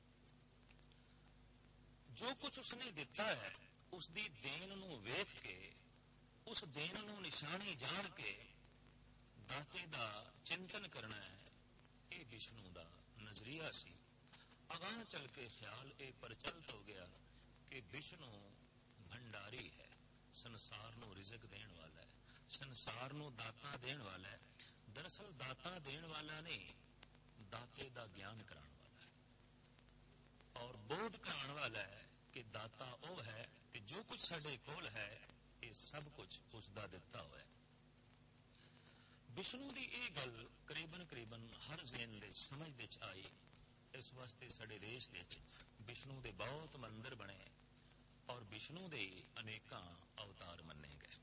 ਜੋ ਕੁਝ ਉਸਨੇ ਦਿੱਤਾ ਹੈ, ਉਸਦੀ ਦੇਣ ਨੂੰ ਵੇਖ ਕੇ, ਉਸ ਦੇਣ ਨੂੰ ਨਿਸ਼ਾਨੀ ਜਾਣ ਕੇ ਦਾਤੇ ਦਾ ਚਿੰਤਨ ਕਰਨਾ ਹੈ। ਇਹ ਵਿਸ਼ਨੂੰ ਦਾ ਨਜ਼ਰੀਆ ਸੀ। ਅਗਾਂਹ ਚੱਲ ਕੇ ਖਿਆਲ ਇਹ ਪ੍ਰਚਲਿਤ ਹੋ ਗਿਆ ਕਿ ਵਿਸ਼ਨੂੰ ਭੰਡਾਰੀ ਹੈ, ਸੰਸਾਰ ਨੂੰ ਰਿਜ਼ਕ ਦੇਣ ਵਾਲਾ ਹੈ, ਸੰਸਾਰ ਨੂੰ ਦਾਤਾ ਦੇਣ ਵਾਲਾ ਹੈ। ਦਰਅਸਲ ਦਾਤਾ ਦੇਣ ਵਾਲਾ ਨਹੀਂ, ਦਾਤੇ ਦਾ ਗਿਆਨ ਕਰਾਉਣ ਵਾਲਾ ਹੈ ਔਰ ਬੋਧ ਕਰਾਉਣ ਵਾਲਾ ਹੈ ਕਿ ਦਾਤਾ ਉਹ ਹੈ ਤੇ ਜੋ ਕੁਝ ਸਾਡੇ ਕੋਲ ਹੈ ਇਹ ਸਭ ਕੁਝ ਉਸ ਦਾ ਦਿੱਤਾ ਹੋਇਆ ਹੈ। ਵਿਸ਼ਨੂੰ ਦੀ ਇਹ ਗੱਲ ਕਰੀਬਨ ਕਰੀਬਨ ਹਰ ਜ਼ੇਨ ਦੇ ਸਮਝ ਦੇ ਚ ਆਈ। ਇਸ ਵਾਸਤੇ ਸਾਡੇ ਦੇਸ਼ ਵਿੱਚ ਵਿਸ਼ਨੂੰ ਦੇ ਬਹੁਤ ਮੰਦਰ ਬਣੇ ਔਰ ਵਿਸ਼ਨੂੰ ਦੇ ਅਨੇਕਾਂ ਅਵਤਾਰ ਮੰਨੇ ਗਏ।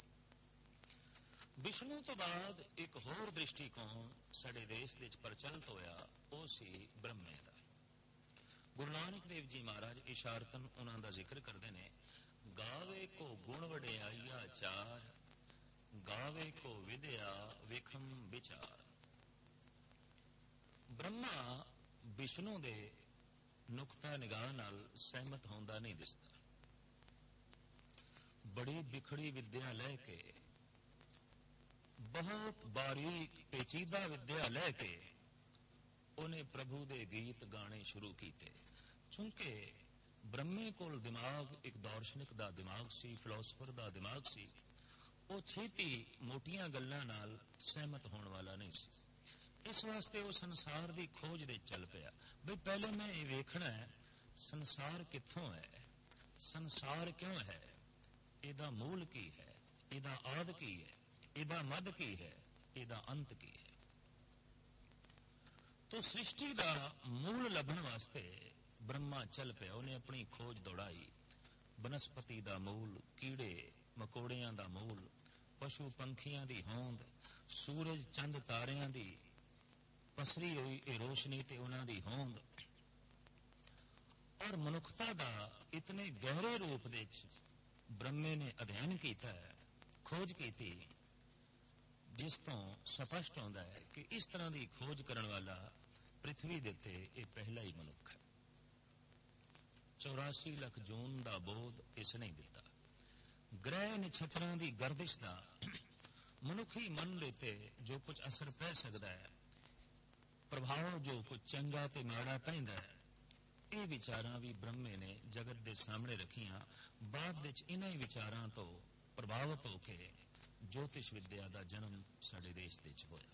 ਵਿਸ਼ਨੂੰ ਤੋਂ ਬਾਅਦ ਇੱਕ ਹੋਰ ਦ੍ਰਿਸ਼ਟੀਕੋਣ ਸਾਡੇ ਦੇਸ਼ ਵਿੱਚ ਪ੍ਰਚਲਿਤ ਹੋਇਆ, ਉਹ ਸੀ ਬ੍ਰਹਮੇ ਦਾ। ਗੁਰੂ ਨਾਨਕ ਦੇਵ ਜੀ ਮਹਾਰਾਜ ਇਸ਼ਾਰਤਨ ਉਹਨਾਂ ਦਾ ਜ਼ਿਕਰ ਕਰਦੇ ਨੇ, ਗਾਵੇ ਕੋ ਗੁਣ ਵਡਿਆਈਆ ਚਾਰ, ਗਾਵੇ ਕੋ ਵਿਦਿਆ ਵੇਖਮ ਵਿਚਾਰ। ਬ੍ਰਹਮਾ ਵਿਸ਼ਨੂੰ ਦੇ ਨੁਕਤਾ ਨਿਗਾਹ ਨਾਲ ਸਹਿਮਤ ਹੁੰਦਾ ਨਹੀਂ ਦਿਸਦਾ। ਬੜੀ ਬਿਖੜੀ ਵਿਦਿਆ ਲੈ ਕੇ, ਬਹੁਤ ਬਾਰੀਕ ਪੇਚੀਦਾ ਵਿਦਿਆ ਲੈ ਕੇ ਉਹਨੇ ਪ੍ਰਭੂ ਦੇ ਗੀਤ ਗਾਣੇ ਸ਼ੁਰੂ ਕੀਤੇ। ਚੂੰਕਿ ਬ੍ਰਹਮੇ ਕੋਲ ਦਿਮਾਗ ਇੱਕ ਦਾਰਸ਼ਨਿਕ ਦਾ ਦਿਮਾਗ ਸੀ, ਫਿਲਾਸਫਰ ਦਾ ਦਿਮਾਗ ਸੀ। ਉਹ ਛੇਤੀ ਮੋਟੀਆਂ ਗੱਲਾਂ ਨਾਲ ਸਹਿਮਤ ਹੋਣ ਵਾਲਾ ਨਹੀਂ ਸੀ। ਇਸ ਵਾਸਤੇ ਉਹ ਸੰਸਾਰ ਦੀ ਖੋਜ ਦੇ ਚੱਲ ਪਿਆ। ਬਈ ਪਹਿਲੇ ਮੈਂ ਇਹ ਵੇਖਣਾ ਹੈ ਸੰਸਾਰ ਕਿੱਥੋਂ ਹੈ, ਸੰਸਾਰ ਕਿਉਂ ਹੈ, ਇਹਦਾ ਮੂਲ ਕੀ ਹੈ, ਇਹਦਾ ਆਦਿ ਕੀ ਹੈ, ਇਹਦਾ ਮੱਧ ਕੀ ਹੈ, ਇਹਦਾ ਅੰਤ ਕੀ ਹੈ। ਤੋ ਸ੍ਰਿਸ਼ਟੀ ਦਾ ਮੂਲ ਲੱਭਣ ਵਾਸਤੇ ਬ੍ਰਹਮਾ ਚੱਲ ਪਿਆ। ਉਹਨੇ ਆਪਣੀ ਖੋਜ ਦੌੜਾਈ। ਬਨਸਪਤੀ ਦਾ ਮੂਲ, ਕੀੜੇ ਮਕੌੜਿਆਂ ਦਾ ਮੂਲ, ਪਸ਼ੂ ਪੰਖੀਆਂ ਦੀ ਹੋਂਦ, ਸੂਰਜ ਚੰਦ ਤਾਰਿਆਂ ਦੀ ਪਸਰੀ ਹੋਈ ਇਹ ਰੋਸ਼ਨੀ ਤੇ ਉਹਨਾਂ ਦੀ ਹੋਂਦ, ਔਰ ਮਨੁੱਖਤਾ ਦਾ ਇਤਨੇ ਗਹਿਰੇ ਰੂਪ ਦੇ ਵਿੱਚ ਬ੍ਰਹਮੇ ਨੇ ਅਧਿਐਨ ਕੀਤਾ ਹੈ, ਖੋਜ ਕੀਤੀ, ਜਿਸ ਤੋਂ ਸਪਸ਼ਟ ਹੁੰਦਾ ਹੈ ਕਿ ਇਸ ਤਰ੍ਹਾਂ ਦੀ ਖੋਜ ਕਰਨ ਵਾਲਾ ਪ੍ਰਿਥਵੀ ਦੇ ਉੱਤੇ ਇਹ ਪਹਿਲਾ ਹੀ ਮਨੁੱਖ ਹੈ। ਚੌਰਾਸੀ ਲੱਖ ਜੂਨ ਦਾ ਬੋਧ ਇਸ ਨੇ ਦਿੱਤਾ। ਗ੍ਰਹਿ ਨਛੱਤਰਾਂ ਦੀ ਗਰਦਿਸ਼ ਦਾ ਮਨੁੱਖੀ ਮਨ ਦੇ ਉੱਤੇ ਜੋ ਕੁਝ ਅਸਰ ਪੈ ਸਕਦਾ ਹੈ, ਪ੍ਰਭਾਵ ਜੋ ਕੁਝ ਚੰਗਾ ਤੇ ਮਾੜਾ ਪੈਂਦਾ ਹੈ, ਇਹ ਵਿਚਾਰਾਂ ਵੀ ਬ੍ਰਹਮੇ ਨੇ ਜਗਤ ਦੇ ਸਾਹਮਣੇ ਰੱਖੀਆਂ। ਬਾਅਦ ਵਿੱਚ ਇਹਨਾਂ ਹੀ ਵਿਚਾਰਾਂ ਤੋਂ ਪ੍ਰਭਾਵਿਤ ਹੋ ਕੇ ਜੋਤਿਸ਼ ਵਿਦਿਆ ਦਾ ਜਨਮ ਸਾਡੇ ਦੇਸ਼ ਵਿੱਚ ਹੋਇਆ,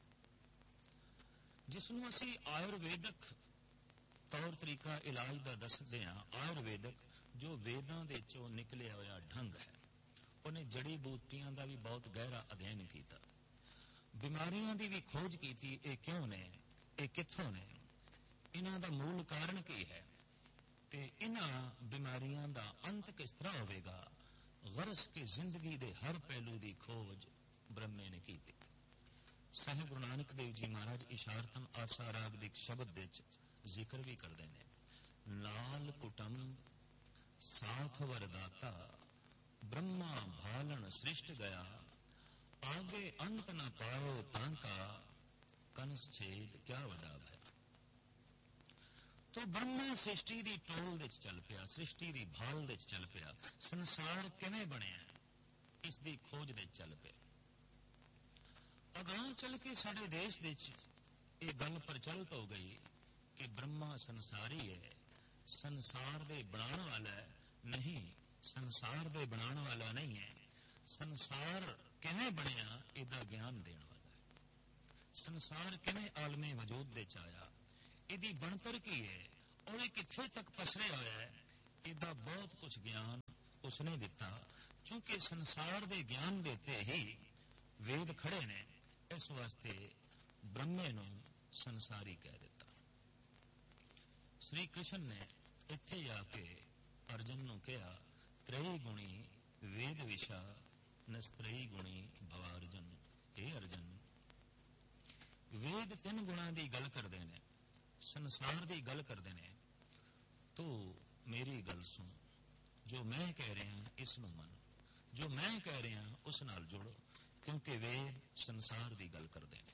ਜਿਸ ਨੂੰ ਅਸੀਂ ਆਯੁਰਵੇਦਕ ਤੌਰ ਤਰੀਕਾ ਇਲਾਜ ਦਾ ਦੱਸਦੇ ਹਾਂ। ਆਯੁਰਵੇਦਕ ਜੋ ਵੇਦਾਂ ਦੇ ਚੋਂ ਨਿਕਲਿਆ ਹੋਇਆ ਢੰਗ ਹੈ। ਉਹਨੇ ਜੜੀ ਬੂਟੀਆਂ ਦਾ ਵੀ ਬਹੁਤ ਗਹਿਰਾ ਅਧਿਐਨ ਕੀਤਾ, ਬਿਮਾਰੀਆਂ ਦੀ ਵੀ ਖੋਜ ਕੀਤੀ। ਇਹ ਕਿਉਂ ਨੇ, ਇਹ ਕਿੱਥੋਂ ਨੇ, ਇਹਨਾਂ ਦਾ ਮੂਲ ਕਾਰਨ ਕੀ ਹੈ ਤੇ ਇਹਨਾਂ ਬਿਮਾਰੀਆਂ ਦਾ ਅੰਤ ਕਿਸ ਤਰ੍ਹਾਂ ਹੋਵੇਗਾ। ਗਰਜ਼ ਕੀ ਜ਼ਿੰਦਗੀ ਦੇ ਹਰ ਪਹਿਲੂ ਦੀ ਖੋਜ ਬ੍ਰਹਮੇ ਨੇ ਕੀਤੀ। ਸਾਹਿਬ ਗੁਰੂ ਨਾਨਕ ਦੇਵ ਜੀ ਮਹਾਰਾਜ ਇਸ਼ਾਰਤਨ ਆਸਾ ਰਾਗ ਦੇ ਸ਼ਬਦ ਵਿੱਚ ਜ਼ਿਕਰ ਵੀ ਕਰਦੇ ਨੇ, ਨਾਲ ਕੁਟੰਬ ਸਾਥ ਵਰਦਾਤਾ, ਬ੍ਰਹਮਾ ਭਾਲਣ ਸ੍ਰਿਸ਼ਟ ਗਿਆ, ਆਗੇ ਅੰਤ ਨ ਪਾਇਓ ਤਾਂ ਕਾ, ਕੰਸ ਛੇਦ ਕਿਆ ਵੱਡਾ ਭਇਆ। ਤੋ ਬ੍ਰਹਮਾ ਸ੍ਰਿਸ਼ਟੀ ਦੀ ਟੋਲ ਦੇ ਚੱਲ ਪਿਆ, ਸ੍ਰਿਸ਼ਟੀ ਦੀ ਭਾਲ ਦੇ ਚੱਲ ਪਿਆ। ਸੰਸਾਰ ਕਿਵੇਂ ਬਣਿਆ ਇਸ ਦੀ ਖੋਜ ਦੇ ਚੱਲ ਪਿਆ। ਅਗਾਂਹ ਚੱਲ ਕੇ ਸਾਡੇ ਦੇਸ਼ ਵਿੱਚ ਇਹ ਗੱਲ ਪ੍ਰਚਲਿਤ ਹੋ ਗਈ ਕਿ ਬ੍ਰਹਮਾ ਸੰਸਾਰੀ ਹੈ, ਸੰਸਾਰ ਦੇ ਬਣਾਉਣ ਵਾਲਾ ਨਹੀਂ, ਸੰਸਾਰ ਦੇ ਬਣਾਉਣ ਵਾਲਾ ਨਹੀਂ ਹੈ, ਸੰਸਾਰ ਕਿਵੇਂ ਬਣਿਆ ਇਹਦਾ ਗਿਆਨ ਦੇਣ ਵਾਲਾ ਹੈ। ਸੰਸਾਰ ਕਿਵੇਂ ਆਲਮੇ ਵਜੂਦ ਦੇ ਚ ਆਇਆ, ਇਹਦੀ ਬਣਤਰ ਕੀ ਹੈ ਔਰ ਇਹ ਕਿੱਥੇ ਤੱਕ ਪਸਰਿਆ ਹੋਇਆ ਹੈ, ਇਹਦਾ ਬਹੁਤ ਕੁਝ ਗਿਆਨ ਉਸਨੇ ਦਿੱਤਾ। ਕਿਉਂਕਿ ਸੰਸਾਰ ਦੇ ਗਿਆਨ ਦੇ ਉੱਤੇ ਹੀ ਵੇਦ ਖੜੇ ਨੇ, ਇਸ ਵਾਸਤੇ ਬ੍ਰਹਮੇ ਨੂੰ ਸੰਸਾਰੀ ਕਹਿ ਦਿੱਤਾ। ਸ੍ਰੀ ਕ੍ਰਿਸ਼ਨ ਨੇ ਇੱਥੇ ਆ ਕੇ ਅਰਜਨ ਨੂੰ ਕਿਹਾ, ਤ੍ਰਈ ਗੁਣੀ ਵੇਦ ਵਿਸ਼ਾ ਨਸਤਰਈ ਗੁਣੀ ਭਵਾਰਜਨ। ਇਹ ਅਰਜਨ, ਵੇਦ ਤਿੰਨ ਗੁਣਾਂ ਦੀ ਗੱਲ ਕਰਦੇ ਨੇ, ਸੰਸਾਰ ਦੀ ਗੱਲ ਕਰਦੇ ਨੇ, ਤੂੰ ਮੇਰੀ ਗੱਲ ਸੁਣ, ਜੋ ਮੈਂ ਕਹਿ ਰਿਹਾ ਇਸ ਨੂੰ ਮੰਨ, ਜੋ ਮੈਂ ਕਹਿ ਰਿਹਾ ਉਸ ਨਾਲ ਜੁੜ, ਕਿਉਂਕਿ ਵੇਦ ਸੰਸਾਰ ਦੀ ਗੱਲ ਕਰਦੇ ਨੇ।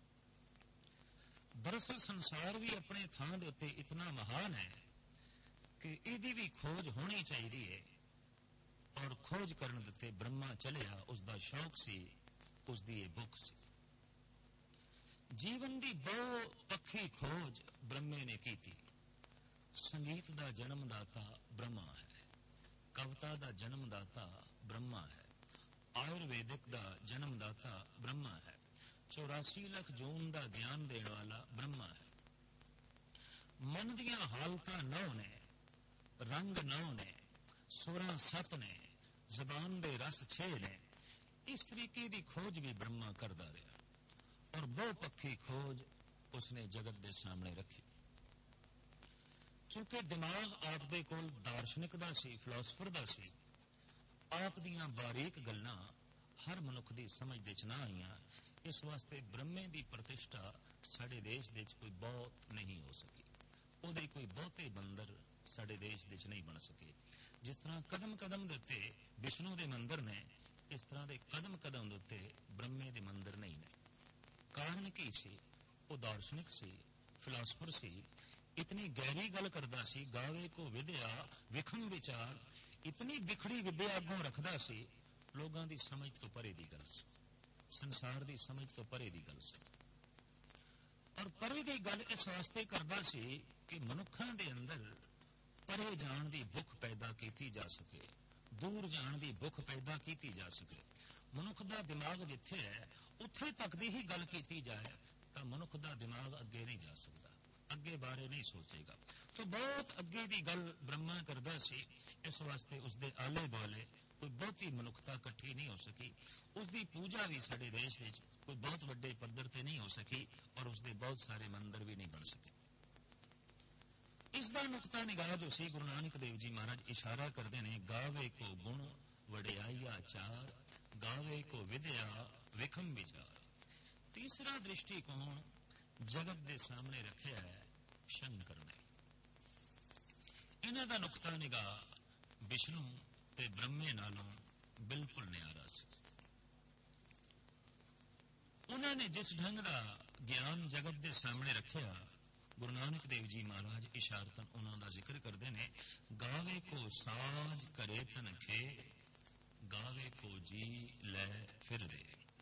ਦਰਅਸਲ ਸੰਸਾਰ ਵੀ ਆਪਣੇ ਥਾਂ ਦੇ ਉੱਤੇ ਇਤਨਾ ਮਹਾਨ ਹੈ ਕਿ ਇਹਦੀ ਵੀ ਖੋਜ ਹੋਣੀ ਚਾਹੀਦੀ ਹੈ, ਔਰ ਖੋਜ ਕਰਨ ਦੇ ਉੱਤੇ ਬ੍ਰਹਮਾ ਚਲਿਆ, ਉਸ ਦਾ ਸ਼ੌਕ ਸੀ, ਉਸ ਦੀ ਇਹ ਭੁੱਖ ਸੀ। ਜੀਵਨ ਦੀ ਬਹੁ ਪੱਖੀ ਖੋਜ ਬ੍ਰਹਮੇ ਨੇ ਕੀਤੀ। ਸੰਗੀਤ ਦਾ ਜਨਮਦਾਤਾ ਬ੍ਰਹਮਾ ਹੈ, ਕਵਿਤਾ ਦਾ ਜਨਮਦਾਤਾ ਬ੍ਰਹਮਾ ਹੈ, ਆਯੁਰਵੇਦਿਕ ਦਾ ਜਨਮਦਾਤਾ ਬ੍ਰਹਮਾ ਹੈ, ਚੌਰਾਸੀ ਲੱਖ ਜੂਨ ਦਾ ਗਿਆਨ ਦੇਣ ਵਾਲਾ ਬ੍ਰਹਮਾ ਹੈ। ਮਨ ਦੀਆਂ ਹਾਲਤਾਂ ਨੌ ਨੇ, ਰੰਗ ਨੌ ਨੇ, ਸੁਰਾਂ ਸੱਤ ਨੇ, ਜ਼ਬਾਨ ਦੇ ਰਸ ਛੇ ਨੇ। ਇਸ ਤਰੀਕੇ ਦੀ ਖੋਜ ਵੀ ਬ੍ਰਹਮਾ ਕਰਦਾ ਰਿਹਾ ਔਰ ਬਹੁ ਪੱਖੀ ਖੋਜ ਉਸਨੇ ਜਗਤ ਦੇ ਸਾਹਮਣੇ ਰੱਖੀ। ਚੂੰਕਿ ਦਿਮਾਗ ਆਪ ਦੇ ਕੋਲ ਦਾਰਸ਼ਨਿਕ ਦਾ ਸੀ, ਫਿਲਾਸਫਰ ਦਾ ਸੀ, ਆਪ ਦੀਆਂ ਬਾਰੀਕ ਗੱਲਾਂ ਹਰ ਮਨੁੱਖ ਦੀ ਸਮਝ ਦੇ ਚ ਨਾ ਆਈਆਂ। ਇਸ ਵਾਸਤੇ ਬ੍ਰਹਮੇ ਦੀ ਪ੍ਰਤਿਸ਼ਠਾ ਸਾਡੇ ਦੇਸ਼ ਦੇ ਚ ਕੋਈ ਬਹੁਤ ਨਹੀਂ ਹੋ ਸਕੀ, ਉਹਦੇ ਕੋਈ ਬਹੁਤੇ ਮੰਦਰ ਸਾਡੇ ਦੇਸ਼ ਦੇ ਵਿੱਚ ਨਹੀਂ ਬਣ ਸਕੇ। ਜਿਸ ਤਰ੍ਹਾਂ ਕਦਮ ਕਦਮ ਦੇ ਉੱਤੇ ਵਿਸ਼ਨੂੰ ਦੇ ਮੰਦਰ ਨੇ, ਇਸ ਤਰ੍ਹਾਂ ਦੇ ਕਦਮ ਕਦਮ ਦੇ ਉੱਤੇ ਬ੍ਰਹਮੇ ਦੇ ਮੰਦਰ ਨਹੀਂ ਨੇ। ਕਾਰਨ ਕੀ ਸੀ? ਉਹ ਦਾਰਸ਼ਨਿਕ ਸੀ, ਫਿਲਾਸਫਰ ਸੀ, ਇਤਨੀ ਗਹਿਰੀ ਗੱਲ ਕਰਦਾ ਸੀ, ਗਾਵੇ ਕੋ ਵਿਦਿਆ ਵਿਖਮ ਵਿਚਾਰ, ਇਤਨੀ ਵਿਖੜੀ ਵਿਦਿਆ ਅੱਗੋਂ ਰੱਖਦਾ ਸੀ, ਲੋਕਾਂ ਦੀ ਸਮਝ ਤੋਂ ਪਰੇ ਦੀ ਗੱਲ ਸੀ, ਸੰਸਾਰ ਦੀ ਸਮਝ ਤੋਂ ਪਰੇ ਦੀ ਗੱਲ ਸੀ। ਔਰ ਪਰੇ ਦੀ ਗੱਲ ਇਸ ਵਾਸਤੇ ਕਰਦਾ ਸੀ ਕਿ ਮਨੁੱਖਾਂ ਦੇ ਅੰਦਰ ਪਰੇ ਜਾਣ ਦੀ ਭੁੱਖ ਪੈਦਾ ਕੀਤੀ ਜਾ ਸਕੇ, ਦੂਰ ਜਾਣ ਦੀ ਭੁੱਖ ਪੈਦਾ ਕੀਤੀ ਜਾ ਸਕੇ। ਮਨੁੱਖ ਦਾ ਦਿਮਾਗ ਜਿੱਥੇ ਹੈ ਉੱਥੇ ਤੱਕ ਦੀ ਹੀ ਗੱਲ ਕੀਤੀ ਜਾਏ ਤਾਂ ਮਨੁੱਖ ਦਾ ਦਿਮਾਗ ਅੱਗੇ ਨਹੀਂ ਜਾ ਸਕਦਾ, ਅੱਗੇ ਬਾਰੇ ਨਹੀਂ ਸੋਚੇਗਾ। ਤਾਂ ਬਹੁਤ ਅੱਗੇ ਦੀ ਗੱਲ ਬ੍ਰਹਮਾ ਕਰਦਾ ਸੀ, ਇਸ ਵਾਸਤੇ ਉਸਦੇ ਆਲੇ ਦੁਆਲੇ ਕੋਈ ਬਹੁਤੀ ਮਨੁੱਖਤਾ ਇਕੱਠੀ ਨਹੀਂ ਹੋ ਸਕੀ। ਉਸਦੀ ਪੂਜਾ ਵੀ ਸਾਡੇ ਦੇਸ਼ ਵਿੱਚ ਕੋਈ ਬਹੁਤ ਵੱਡੇ ਪੱਧਰ ਤੇ ਨਹੀਂ ਹੋ ਸਕੀ ਔਰ ਉਸਦੇ ਬਹੁਤ ਸਾਰੇ ਮੰਦਰ ਵੀ ਨਹੀਂ ਬਣ ਸਕੇ। ਇਸ ਦਾ ਨੁਕਤਾ ਨਿਗਾਹ ਜੋ ਸੀ, ਗੁਰੂ ਨਾਨਕ ਦੇਵ ਜੀ ਮਹਾਰਾਜ ਇਸ਼ਾਰਾ ਕਰਦੇ ਨੇ, ਗਾਵੇ ਕੋ ਗੁਣ ਵਡਿਆਈਆ ਚਾਰ, ਗਾਵੇ ਕੋ ਵਿਦਿਆ ਵਿਖਮ ਵਿਚਾਰ। ਤੀਸਰਾ ਦ੍ਰਿਸ਼ਟੀਕੋਣ ਜਗਤ ਦੇ ਸਾਹਮਣੇ ਰੱਖਿਆ ਹੈ ਸ਼ੰਕਰ ਨੇ। ਇਹਨਾਂ ਦਾ ਨੁਕਤਾ ਨਿਗਾਹ ਵਿਸ਼ਨੂੰ ਤੇ ਬ੍ਰਹਮੇ ਨਾਲੋਂ ਬਿਲਕੁਲ ਨਿਆਰਾ ਸੀ। ਉਹਨਾਂ ਨੇ ਜਿਸ ਢੰਗ ਦਾ ਗਿਆਨ ਜਗਤ ਦੇ ਸਾਹਮਣੇ ਰੱਖਿਆ, ਗੁਰੂ ਨਾਨਕ ਦੇਵ ਜੀ ਮਹਾਰਾਜ ਇਸ਼ਾਰਤਨ ਉਹਨਾਂ ਦਾ ਜ਼ਿਕਰ ਕਰਦੇ ਨੇ, ਗਾਵੇ ਕੋ ਸਾਜ ਕਰੇ ਤਨਖੇ, ਗਾਵੇ ਕੋ ਜੀ ਲੈ ਫਿਰਦੇ।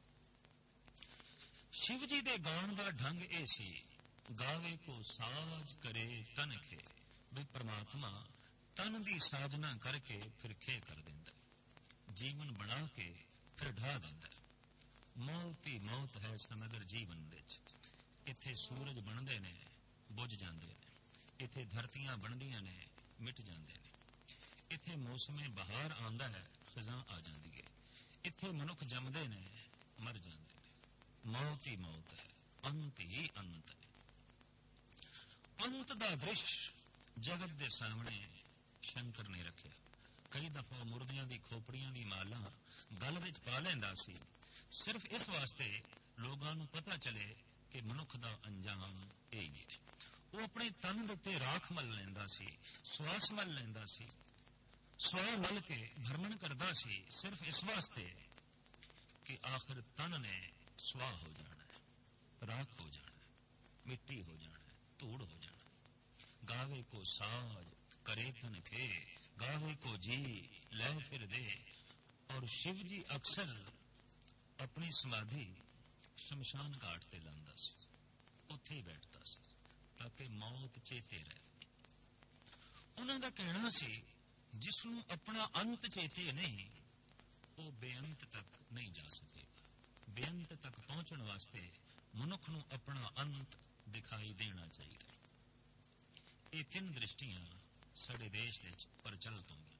ਸ਼ਿਵ ਜੀ ਦੇ ਗਾਉਣ ਦਾ ਢੰਗ ਇਹ ਸੀ, ਗਾਵੇ ਕੋ ਸਾਜ ਕਰੇ ਤਨਖੇ, ਵੀ ਪ੍ਰਮਾਤਮਾ ਤਨ ਦੀ ਸਾਜਨਾ ਕਰਕੇ ਫਿਰ ਖੇ ਕਰ ਦਿੰਦਾ, ਜੀਵਨ ਬਣਾ ਕੇ ਫਿਰ ਢਾ ਦਿੰਦਾ। ਮੌਤ ਹੀ ਮੌਤ ਹੈ ਸਮਗਰ ਜੀਵਨ ਵਿੱਚ। ਇੱਥੇ ਸੂਰਜ ਬਣਦੇ ਨੇ, ਬੁੱਝ ਜਾਂਦੇ ਨੇ, ਇੱਥੇ ਧਰਤੀਆਂ ਬਣਦੀਆਂ ਨੇ, ਮਿਟ ਜਾਂਦੇ ਨੇ, ਇੱਥੇ ਮੌਸਮੇ ਬਹਾਰ ਆਉਂਦਾ ਹੈ, ਖਜ਼ਾਂ ਆ ਜਾਂਦੀ ਹੈ, ਇੱਥੇ ਮਨੁੱਖ ਜੰਮਦੇ ਨੇ, ਮਰ ਜਾਂਦੇ ਨੇ। ਮੌਤ ਹੀ ਮੌਤ ਹੈ, ਅੰਤ ਹੀ ਅੰਤ ਹੈ। ਅੰਤ ਦਾ ਦ੍ਰਿਸ਼ ਜਗਤ ਦੇ ਸਾਹਮਣੇ ਸ਼ੰਕਰ ਨੇ ਰੱਖਿਆ। ਕਈ ਦਫਾ ਮੁਰਦਿਆਂ ਦੀ ਖੋਪੜੀਆਂ ਦੀ ਮਾਲਾ ਗਲ ਵਿੱਚ ਪਾ ਲੈਂਦਾ ਸੀ, ਸਿਰਫ ਇਸ ਵਾਸਤੇ ਲੋਕਾਂ ਨੂੰ ਪਤਾ ਚਲੇ ਕਿ ਮਨੁੱਖ ਦਾ ਅੰਜਾਮ ਇਹ ਹੀ ਹੈ। ਉਹ ਆਪਣੇ ਤਨ ਦੇ ਉੱਤੇ ਰਾਖ ਮਲ ਲੈਂਦਾ ਸੀ, ਸਵਾਸ ਮਲ ਲੈਂਦਾ ਸੀ, ਸਵਾਹ ਮਲ ਕੇ ਭਰਮਣ ਕਰਦਾ ਸੀ, ਸਿਰਫ ਇਸ ਵਾਸਤੇ ਕਿ ਆਖਿਰ ਤਨ ਨੇ ਸਵਾਹ ਹੋ ਜਾਣਾ ਹੈ, ਰਾਖ ਹੋ ਜਾਣਾ ਹੈ, ਮਿੱਟੀ ਹੋ ਜਾਣਾ ਹੈ, ਧੂੜ ਹੋ ਜਾਣਾ ਹੈ। ਗਾਵੇ ਕੋ ਸਾਜ ਕਰੇ ਤਨ ਖੇ, ਗਾਵੇ ਕੋ ਜੀ ਲੈ ਫਿਰ ਦੇ। ਔਰ ਸ਼ਿਵ ਜੀ ਅਕਸਰ ਆਪਣੀ ਸਮਾਧੀ ਸ਼ਮਸ਼ਾਨ ਘਾਟ ਤੇ ਲਾਉਂਦਾ ਸੀ, ਉੱਥੇ ਹੀ ਬੈਠਦਾ ਸੀ ਤਾਂ ਕਿ ਮੌਤ ਚੇਤੇ ਰਹੇ। ਉਹਨਾਂ ਦਾ ਕਹਿਣਾ ਸੀ, ਜਿਸ ਨੂੰ ਆਪਣਾ ਅੰਤ ਚੇਤੇ ਨਹੀਂ, ਉਹ ਬੇਅੰਤ ਤੱਕ ਨਹੀਂ ਜਾ ਸਕੇਗਾ। ਬੇਅੰਤ ਤੱਕ ਪਹੁੰਚਣ ਵਾਸਤੇ ਮਨੁੱਖ ਨੂੰ ਆਪਣਾ ਅੰਤ ਦਿਖਾਈ ਦੇਣਾ ਚਾਹੀਦਾ। ਇਹ ਤਿੰਨ ਦ੍ਰਿਸ਼ਟੀਆਂ ਸਾਡੇ ਦੇਸ਼ ਵਿੱਚ ਪ੍ਰਚਲਿਤ ਹੁੰਦੀਆਂ।